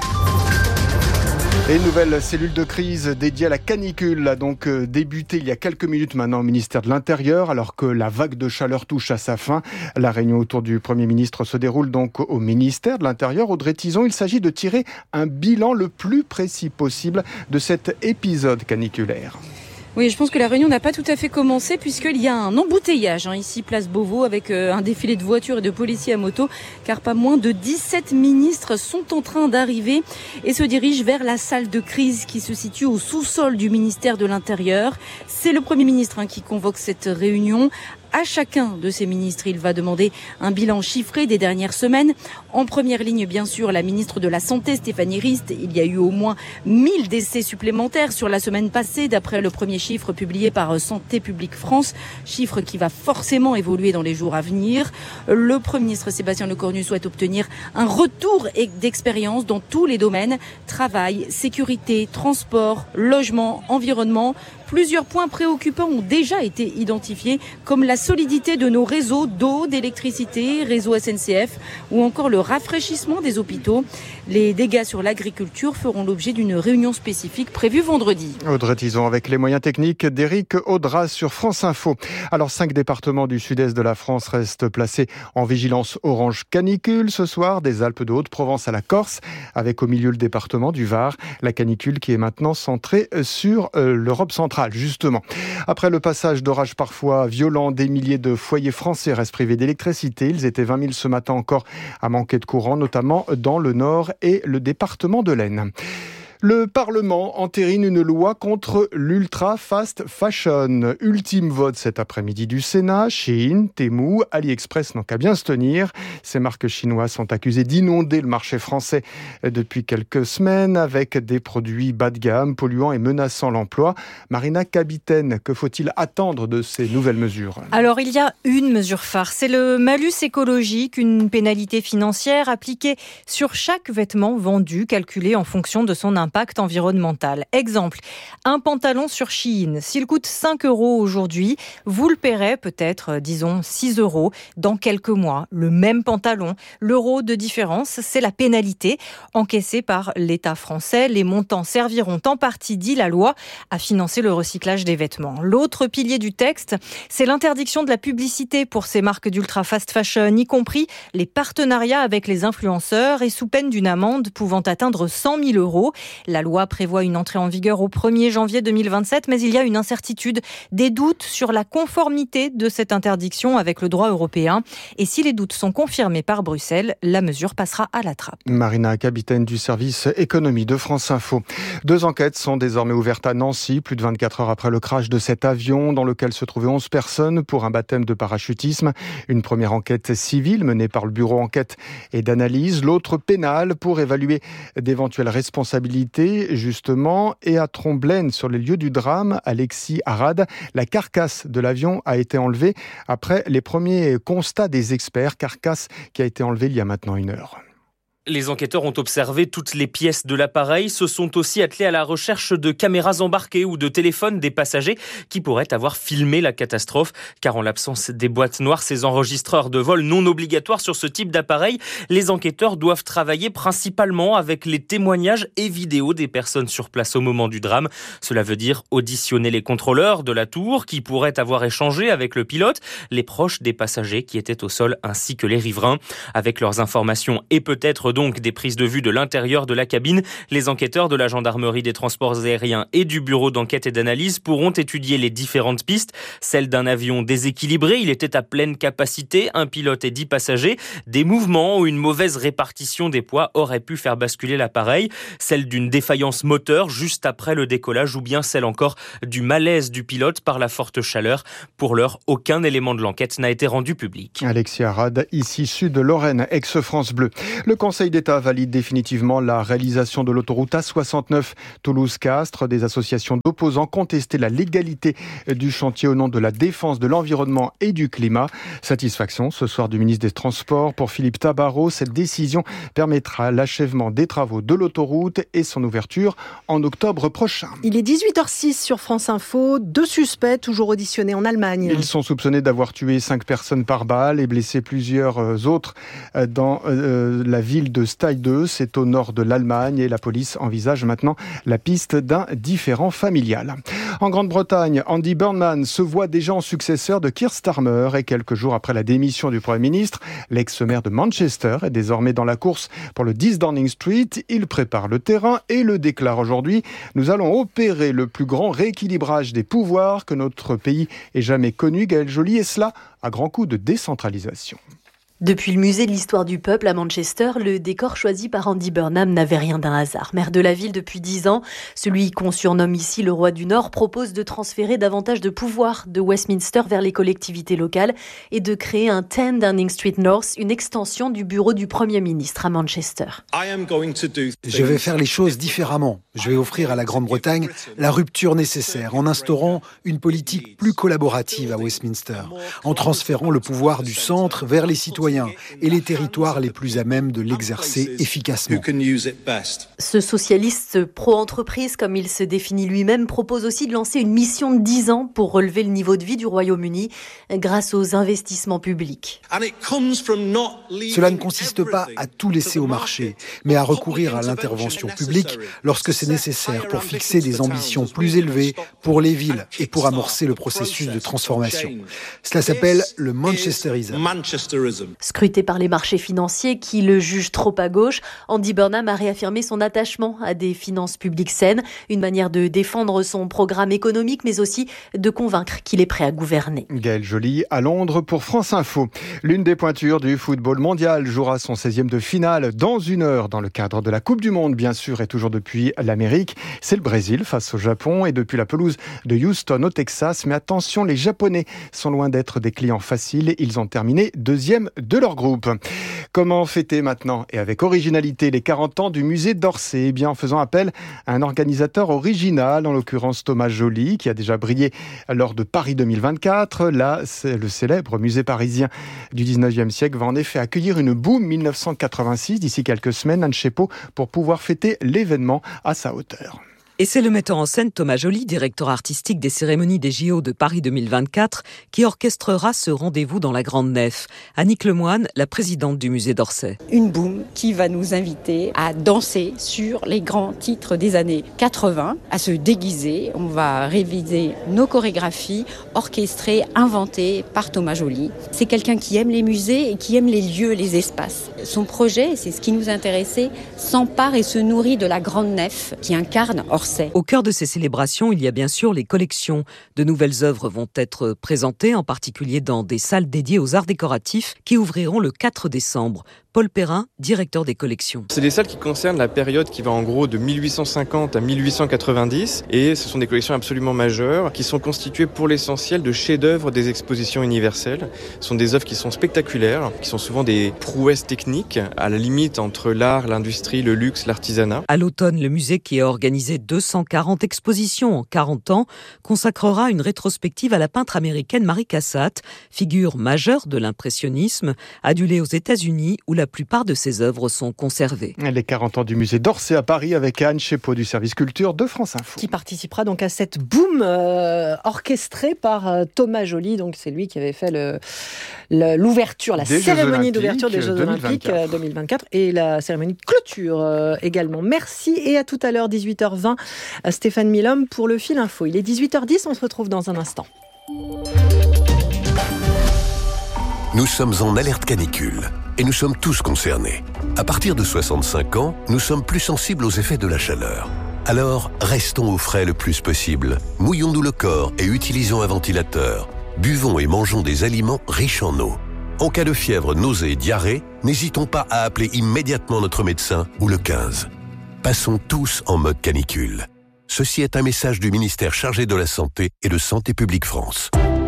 Et une nouvelle cellule de crise dédiée à la canicule a donc débuté il y a quelques minutes maintenant au ministère de l'Intérieur, alors que la vague de chaleur touche à sa fin. La réunion autour du Premier ministre se déroule donc au ministère de l'Intérieur. Audrey Tizot, il s'agit de tirer un bilan le plus précis possible de cet épisode caniculaire. Oui, je pense que la réunion n'a pas tout à fait commencé puisqu'il y a un embouteillage hein, ici, place Beauvau, avec euh, un défilé de voitures et de policiers à moto, car pas moins de dix-sept ministres sont en train d'arriver et se dirigent vers la salle de crise qui se situe au sous-sol du ministère de l'Intérieur. C'est le Premier ministre hein, qui convoque cette réunion. À chacun de ces ministres, il va demander un bilan chiffré des dernières semaines. En première ligne, bien sûr, la ministre de la Santé, Stéphanie Rist. Il y a eu au moins mille décès supplémentaires sur la semaine passée, d'après le premier chiffre publié par Santé publique France, chiffre qui va forcément évoluer dans les jours à venir. Le Premier ministre Sébastien Lecornu souhaite obtenir un retour d'expérience dans tous les domaines, travail, sécurité, transport, logement, environnement. Plusieurs points préoccupants ont déjà été identifiés, comme la solidité de nos réseaux d'eau, d'électricité, réseau S N C F, ou encore le rafraîchissement des hôpitaux. Les dégâts sur l'agriculture feront l'objet d'une réunion spécifique prévue vendredi. Audrey Tizot avec les moyens techniques d'Éric Audras sur France Info. Alors, cinq départements du sud-est de la France restent placés en vigilance orange canicule ce soir, des Alpes de Haute-Provence à la Corse, avec au milieu le département du Var. La canicule qui est maintenant centrée sur euh, l'Europe centrale. Justement. Après le passage d'orages parfois violents, des milliers de foyers français restent privés d'électricité. Ils étaient vingt mille ce matin encore à manquer de courant, notamment dans le Nord et le département de l'Aisne. Le Parlement entérine une loi contre l'ultra fast fashion. Ultime vote cet après-midi du Sénat. Shein, Temu, AliExpress n'ont qu'à bien se tenir. Ces marques chinoises sont accusées d'inonder le marché français depuis quelques semaines avec des produits bas de gamme, polluants et menaçant l'emploi. Marina Capitaine, que faut-il attendre de ces nouvelles mesures ? Alors, il y a une mesure phare, c'est le malus écologique, une pénalité financière appliquée sur chaque vêtement vendu, calculée en fonction de son impact environnemental. Exemple, un pantalon sur Shein, s'il coûte cinq euros aujourd'hui, vous le paierez peut-être, disons, six euros dans quelques mois. Le même pantalon, l'euro de différence, c'est la pénalité encaissée par l'État français. Les montants serviront en partie, dit la loi, à financer le recyclage des vêtements. L'autre pilier du texte, c'est l'interdiction de la publicité pour ces marques d'ultra fast fashion, y compris les partenariats avec les influenceurs et sous peine d'une amende pouvant atteindre cent mille euros. La loi prévoit une entrée en vigueur au premier janvier deux mille vingt-sept, mais il y a une incertitude, des doutes sur la conformité de cette interdiction avec le droit européen. Et si les doutes sont confirmés par Bruxelles, la mesure passera à la trappe. Marina, capitaine du service économie de France Info. Deux enquêtes sont désormais ouvertes à Nancy, plus de vingt-quatre heures après le crash de cet avion dans lequel se trouvaient onze personnes pour un baptême de parachutisme. Une première enquête civile menée par le bureau enquête et d'analyse, l'autre pénale pour évaluer d'éventuelles responsabilités, justement. Et à Tromblaine, sur les lieux du drame, Alexis Arad, la carcasse de l'avion a été enlevée après les premiers constats des experts, carcasse qui a été enlevée il y a maintenant une heure. Les enquêteurs ont observé toutes les pièces de l'appareil, se sont aussi attelés à la recherche de caméras embarquées ou de téléphones des passagers qui pourraient avoir filmé la catastrophe. Car en l'absence des boîtes noires, ces enregistreurs de vol non obligatoires sur ce type d'appareil, les enquêteurs doivent travailler principalement avec les témoignages et vidéos des personnes sur place au moment du drame. Cela veut dire auditionner les contrôleurs de la tour qui pourraient avoir échangé avec le pilote, les proches des passagers qui étaient au sol ainsi que les riverains. Avec leurs informations et peut-être donc des prises de vue de l'intérieur de la cabine, les enquêteurs de la gendarmerie des transports aériens et du bureau d'enquête et d'analyse pourront étudier les différentes pistes. Celle d'un avion déséquilibré, il était à pleine capacité, un pilote et dix passagers. Des mouvements ou une mauvaise répartition des poids auraient pu faire basculer l'appareil. Celle d'une défaillance moteur juste après le décollage ou bien celle encore du malaise du pilote par la forte chaleur. Pour l'heure, aucun élément de l'enquête n'a été rendu public. Alexis Arad, ici sud de Lorraine, ex-France Bleu. Le Conseil d'État valide définitivement la réalisation de l'autoroute A soixante-neuf Toulouse-Castres. Des associations d'opposants contestaient la légalité du chantier au nom de la défense de l'environnement et du climat. Satisfaction ce soir du ministre des Transports pour Philippe Tabarot. Cette décision permettra l'achèvement des travaux de l'autoroute et son ouverture en octobre prochain. Il est dix-huit heures six sur France Info. Deux suspects toujours auditionnés en Allemagne. Ils sont soupçonnés d'avoir tué cinq personnes par balle et blessé plusieurs autres dans euh, la ville de Stade, c'est au nord de l'Allemagne et la police envisage maintenant la piste d'un différend familial. En Grande-Bretagne, Andy Burnham se voit déjà en successeur de Keir Starmer et quelques jours après la démission du Premier ministre, l'ex-maire de Manchester est désormais dans la course pour le dix Downing Street. Il prépare le terrain et le déclare aujourd'hui. Nous allons opérer le plus grand rééquilibrage des pouvoirs que notre pays ait jamais connu. Gaël Joly, et cela à grands coups de décentralisation. Depuis le musée de l'histoire du peuple à Manchester, le décor choisi par Andy Burnham n'avait rien d'un hasard. Maire de la ville depuis dix ans, celui qu'on surnomme ici le roi du Nord propose de transférer davantage de pouvoir de Westminster vers les collectivités locales et de créer un dix Downing Street North, une extension du bureau du Premier ministre à Manchester. Je vais faire les choses différemment. Je vais offrir à la Grande-Bretagne la rupture nécessaire en instaurant une politique plus collaborative à Westminster, en transférant le pouvoir du centre vers les citoyens et les territoires les plus à même de l'exercer efficacement. Ce socialiste pro-entreprise, comme il se définit lui-même, propose aussi de lancer une mission de dix ans pour relever le niveau de vie du Royaume-Uni grâce aux investissements publics. Cela ne consiste pas à tout laisser au marché, mais à recourir à l'intervention publique lorsque c'est nécessaire pour fixer des ambitions plus élevées pour les villes et pour amorcer le processus de transformation. Cela s'appelle le manchesterisme. Scruté par les marchés financiers qui le jugent trop à gauche, Andy Burnham a réaffirmé son attachement à des finances publiques saines, une manière de défendre son programme économique, mais aussi de convaincre qu'il est prêt à gouverner. Gaël Joly à Londres pour France Info. L'une des pointures du football mondial jouera son seizième de finale dans une heure dans le cadre de la Coupe du Monde, bien sûr, et toujours depuis l'Amérique. C'est le Brésil face au Japon et depuis la pelouse de Houston au Texas. Mais attention, les Japonais sont loin d'être des clients faciles. Ils ont terminé deuxième de leur groupe. Comment fêter maintenant et avec originalité les quarante ans du musée d'Orsay? Eh bien, en faisant appel à un organisateur original, en l'occurrence Thomas Joly, qui a déjà brillé lors de Paris deux mille vingt-quatre. Là, c'est le célèbre musée parisien du dix-neuvième siècle va en effet accueillir une boum mille neuf cent quatre-vingt-six d'ici quelques semaines, Anne Chepeau, pour pouvoir fêter l'événement à sa hauteur. Et c'est le metteur en scène Thomas Joly, directeur artistique des cérémonies des J O de Paris deux mille vingt-quatre, qui orchestrera ce rendez-vous dans la Grande Nef. Annick Lemoine, la présidente du musée d'Orsay. Une boum qui va nous inviter à danser sur les grands titres des années quatre-vingts, à se déguiser. On va réviser nos chorégraphies orchestrées, inventées par Thomas Joly. C'est quelqu'un qui aime les musées et qui aime les lieux, les espaces. son projet, c'est ce qui nous intéressait, s'empare et se nourrit de la grande nef qui incarne Orsay. Au cœur de ces célébrations, il y a bien sûr les collections. De nouvelles œuvres vont être présentées, en particulier dans des salles dédiées aux arts décoratifs qui ouvriront le quatre décembre. Paul Perrin, directeur des collections. C'est des salles qui concernent la période qui va en gros de mille huit cent cinquante à mille huit cent quatre-vingt-dix et ce sont des collections absolument majeures qui sont constituées pour l'essentiel de chefs-d'œuvre des expositions universelles. Ce sont des œuvres qui sont spectaculaires, qui sont souvent des prouesses techniques à la limite entre l'art, l'industrie, le luxe, l'artisanat. À l'automne, le musée qui a organisé deux cent quarante expositions en quarante ans consacrera une rétrospective à la peintre américaine Mary Cassatt, figure majeure de l'impressionnisme, adulée aux États-Unis où la plupart de ses œuvres sont conservées. Les quarante ans du musée d'Orsay à Paris avec Anne Chepot du service culture de France Info. Qui participera donc à cette boom euh, orchestrée par euh, Thomas Joly. Donc c'est lui qui avait fait le, le, l'ouverture, la des cérémonie d'ouverture des Jeux Olympiques euh, deux mille vingt-quatre et la cérémonie de clôture euh, également. Merci et à tout à l'heure dix-huit heures vingt à Stéphane Milhomme pour le Fil Info. Il est dix-huit heures dix, on se retrouve dans un instant. Nous sommes en alerte canicule et nous sommes tous concernés. À partir de soixante-cinq ans, nous sommes plus sensibles aux effets de la chaleur. Alors, restons au frais le plus possible. Mouillons-nous le corps et utilisons un ventilateur. Buvons et mangeons des aliments riches en eau. En cas de fièvre, nausée et diarrhée, n'hésitons pas à appeler immédiatement notre médecin ou le quinze. Passons tous en mode canicule. Ceci est un message du ministère chargé de la Santé et de Santé publique France.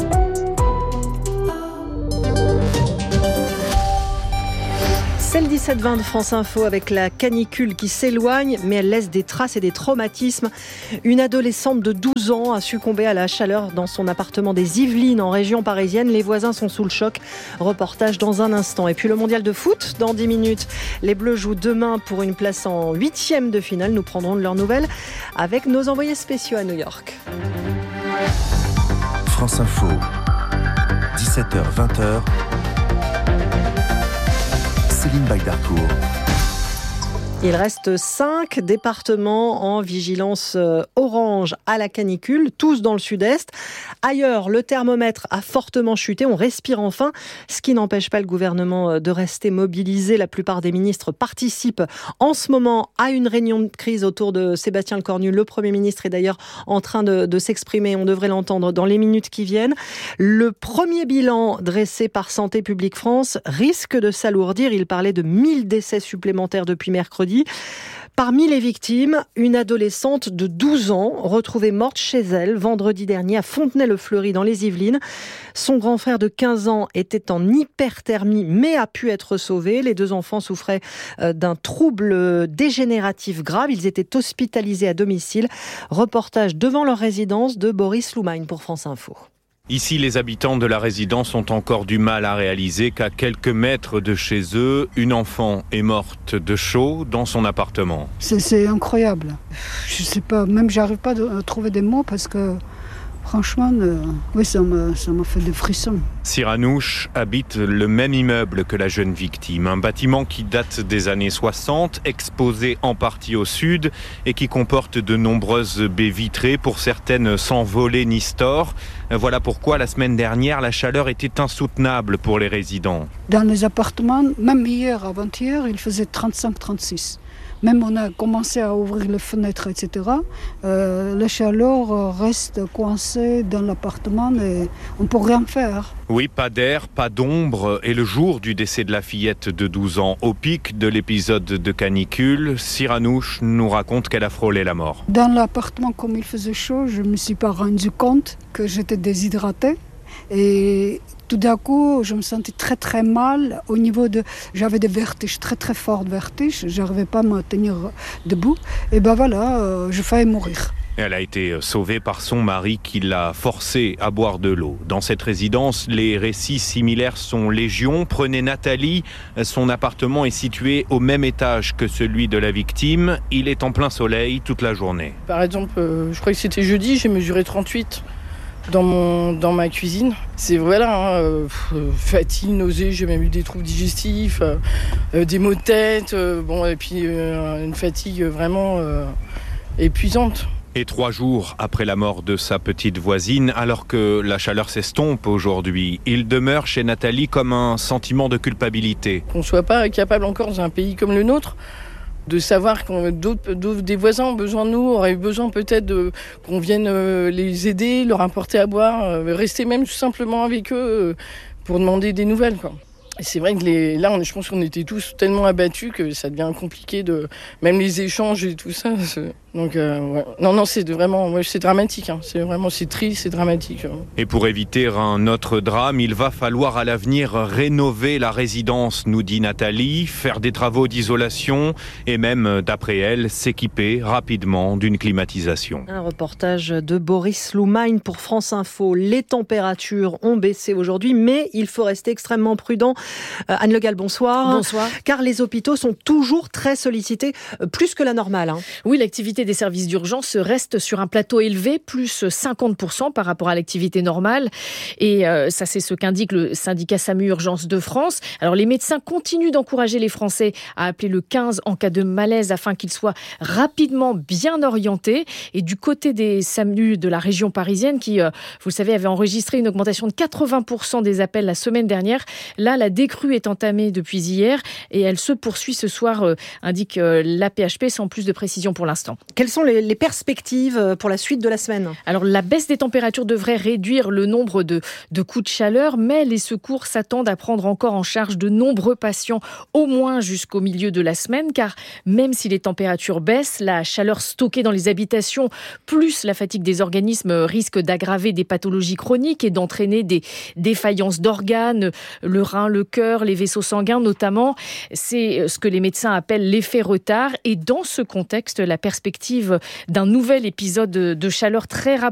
C'est le dix-sept vingt de France Info avec la canicule qui s'éloigne, mais elle laisse des traces et des traumatismes. Une adolescente de douze ans a succombé à la chaleur dans son appartement des Yvelines en région parisienne. Les voisins sont sous le choc. Reportage dans un instant. Et puis le mondial de foot, dans dix minutes. Les Bleus jouent demain pour une place en huitième de finale. Nous prendrons de leurs nouvelles avec nos envoyés spéciaux à New York. France Info, dix-sept heures vingt. Céline Bagdarcourt. Il reste cinq départements en vigilance orange à la canicule, tous dans le sud-est. Ailleurs, le thermomètre a fortement chuté, on respire enfin, ce qui n'empêche pas le gouvernement de rester mobilisé. La plupart des ministres participent en ce moment à une réunion de crise autour de Sébastien Lecornu. Le Premier ministre est d'ailleurs en train de, de s'exprimer, on devrait l'entendre dans les minutes qui viennent. Le premier bilan dressé par Santé publique France risque de s'alourdir. Il parlait de mille décès supplémentaires depuis mercredi. Parmi les victimes, une adolescente de douze ans retrouvée morte chez elle vendredi dernier à Fontenay-le-Fleury dans les Yvelines. Son grand frère de quinze ans était en hyperthermie mais a pu être sauvé. Les deux enfants souffraient d'un trouble dégénératif grave. Ils étaient hospitalisés à domicile. Reportage devant leur résidence de Boris Loumagne pour France Info. Ici, les habitants de la résidence ont encore du mal à réaliser qu'à quelques mètres de chez eux, une enfant est morte de chaud dans son appartement. C'est, c'est incroyable. Je sais pas, même j'arrive pas à trouver des mots parce que franchement, euh, oui, ça m'a, ça m'a fait des frissons. Siranouche habite le même immeuble que la jeune victime, un bâtiment qui date des années soixante, exposé en partie au sud et qui comporte de nombreuses baies vitrées, pour certaines sans volet ni store. Voilà pourquoi la semaine dernière, la chaleur était insoutenable pour les résidents. Dans les appartements, même hier, avant-hier, il faisait trente-cinq trente-six. Même on a commencé à ouvrir les fenêtres, et cetera. Euh, la chaleur reste coincée dans l'appartement et on ne peut rien faire. Oui, pas d'air, pas d'ombre. Et le jour du décès de la fillette de douze ans, au pic de l'épisode de canicule, Siranouche nous raconte qu'elle a frôlé la mort. Dans l'appartement, comme il faisait chaud, je ne me suis pas rendu compte que j'étais déshydratée. Et tout d'un coup, je me sentais très très mal au niveau de... J'avais des vertiges, très très forts vertiges. Je n'arrivais pas à me tenir debout. Et ben voilà, euh, je faillis mourir. Elle a été sauvée par son mari qui l'a forcée à boire de l'eau. Dans cette résidence, les récits similaires sont légion. Prenez Nathalie, son appartement est situé au même étage que celui de la victime. Il est en plein soleil toute la journée. Par exemple, euh, je crois que c'était jeudi, j'ai mesuré trente-huit dans, mon, dans ma cuisine. C'est voilà, hein, euh, fatigue, nausée, j'ai même eu des troubles digestifs, euh, euh, des maux de tête, euh, bon, et puis euh, une fatigue vraiment euh, épuisante. Et trois jours après la mort de sa petite voisine, alors que la chaleur s'estompe aujourd'hui, il demeure chez Nathalie comme un sentiment de culpabilité. Qu'on ne soit pas capable encore dans un pays comme le nôtre de savoir que d'autres, d'autres, des voisins ont besoin de nous, auraient eu besoin peut-être de, qu'on vienne euh, les aider, leur apporter à boire, euh, rester même tout simplement avec eux euh, pour demander des nouvelles, quoi. Et c'est vrai que les, là, on, je pense qu'on était tous tellement abattus que ça devient compliqué, de, même les échanges et tout ça. C'est, donc, euh, ouais. non, non, c'est vraiment, ouais, c'est dramatique. Hein. C'est vraiment, c'est triste, c'est dramatique. Hein. Et pour éviter un autre drame, il va falloir à l'avenir rénover la résidence, nous dit Nathalie, faire des travaux d'isolation et même, d'après elle, s'équiper rapidement d'une climatisation. Un reportage de Boris Loumagne pour France Info. Les températures ont baissé aujourd'hui, mais il faut rester extrêmement prudent. Euh, Anne Le Gall, bonsoir. Bonsoir. Car les hôpitaux sont toujours très sollicités, euh, plus que la normale. Hein. Oui, l'activité des services d'urgence reste sur un plateau élevé, plus cinquante pour cent par rapport à l'activité normale. Et euh, ça, c'est ce qu'indique le syndicat SAMU Urgence de France. Alors, les médecins continuent d'encourager les Français à appeler le quinze en cas de malaise afin qu'ils soient rapidement bien orientés. Et du côté des SAMU de la région parisienne, qui, euh, vous le savez, avait enregistré une augmentation de quatre-vingts pour cent des appels la semaine dernière, là, la décrue est entamée depuis hier et elle se poursuit ce soir, euh, indique euh, l'A P H P, sans plus de précision pour l'instant. Quelles sont les, les perspectives pour la suite de la semaine ? Alors, la baisse des températures devrait réduire le nombre de, de coups de chaleur, mais les secours s'attendent à prendre encore en charge de nombreux patients, au moins jusqu'au milieu de la semaine, car même si les températures baissent, la chaleur stockée dans les habitations, plus la fatigue des organismes, risque d'aggraver des pathologies chroniques et d'entraîner des défaillances d'organes, le rein, le cœur, les vaisseaux sanguins notamment. C'est ce que les médecins appellent l'effet retard. Et dans ce contexte, la perspective d'un nouvel épisode de chaleur très rapproché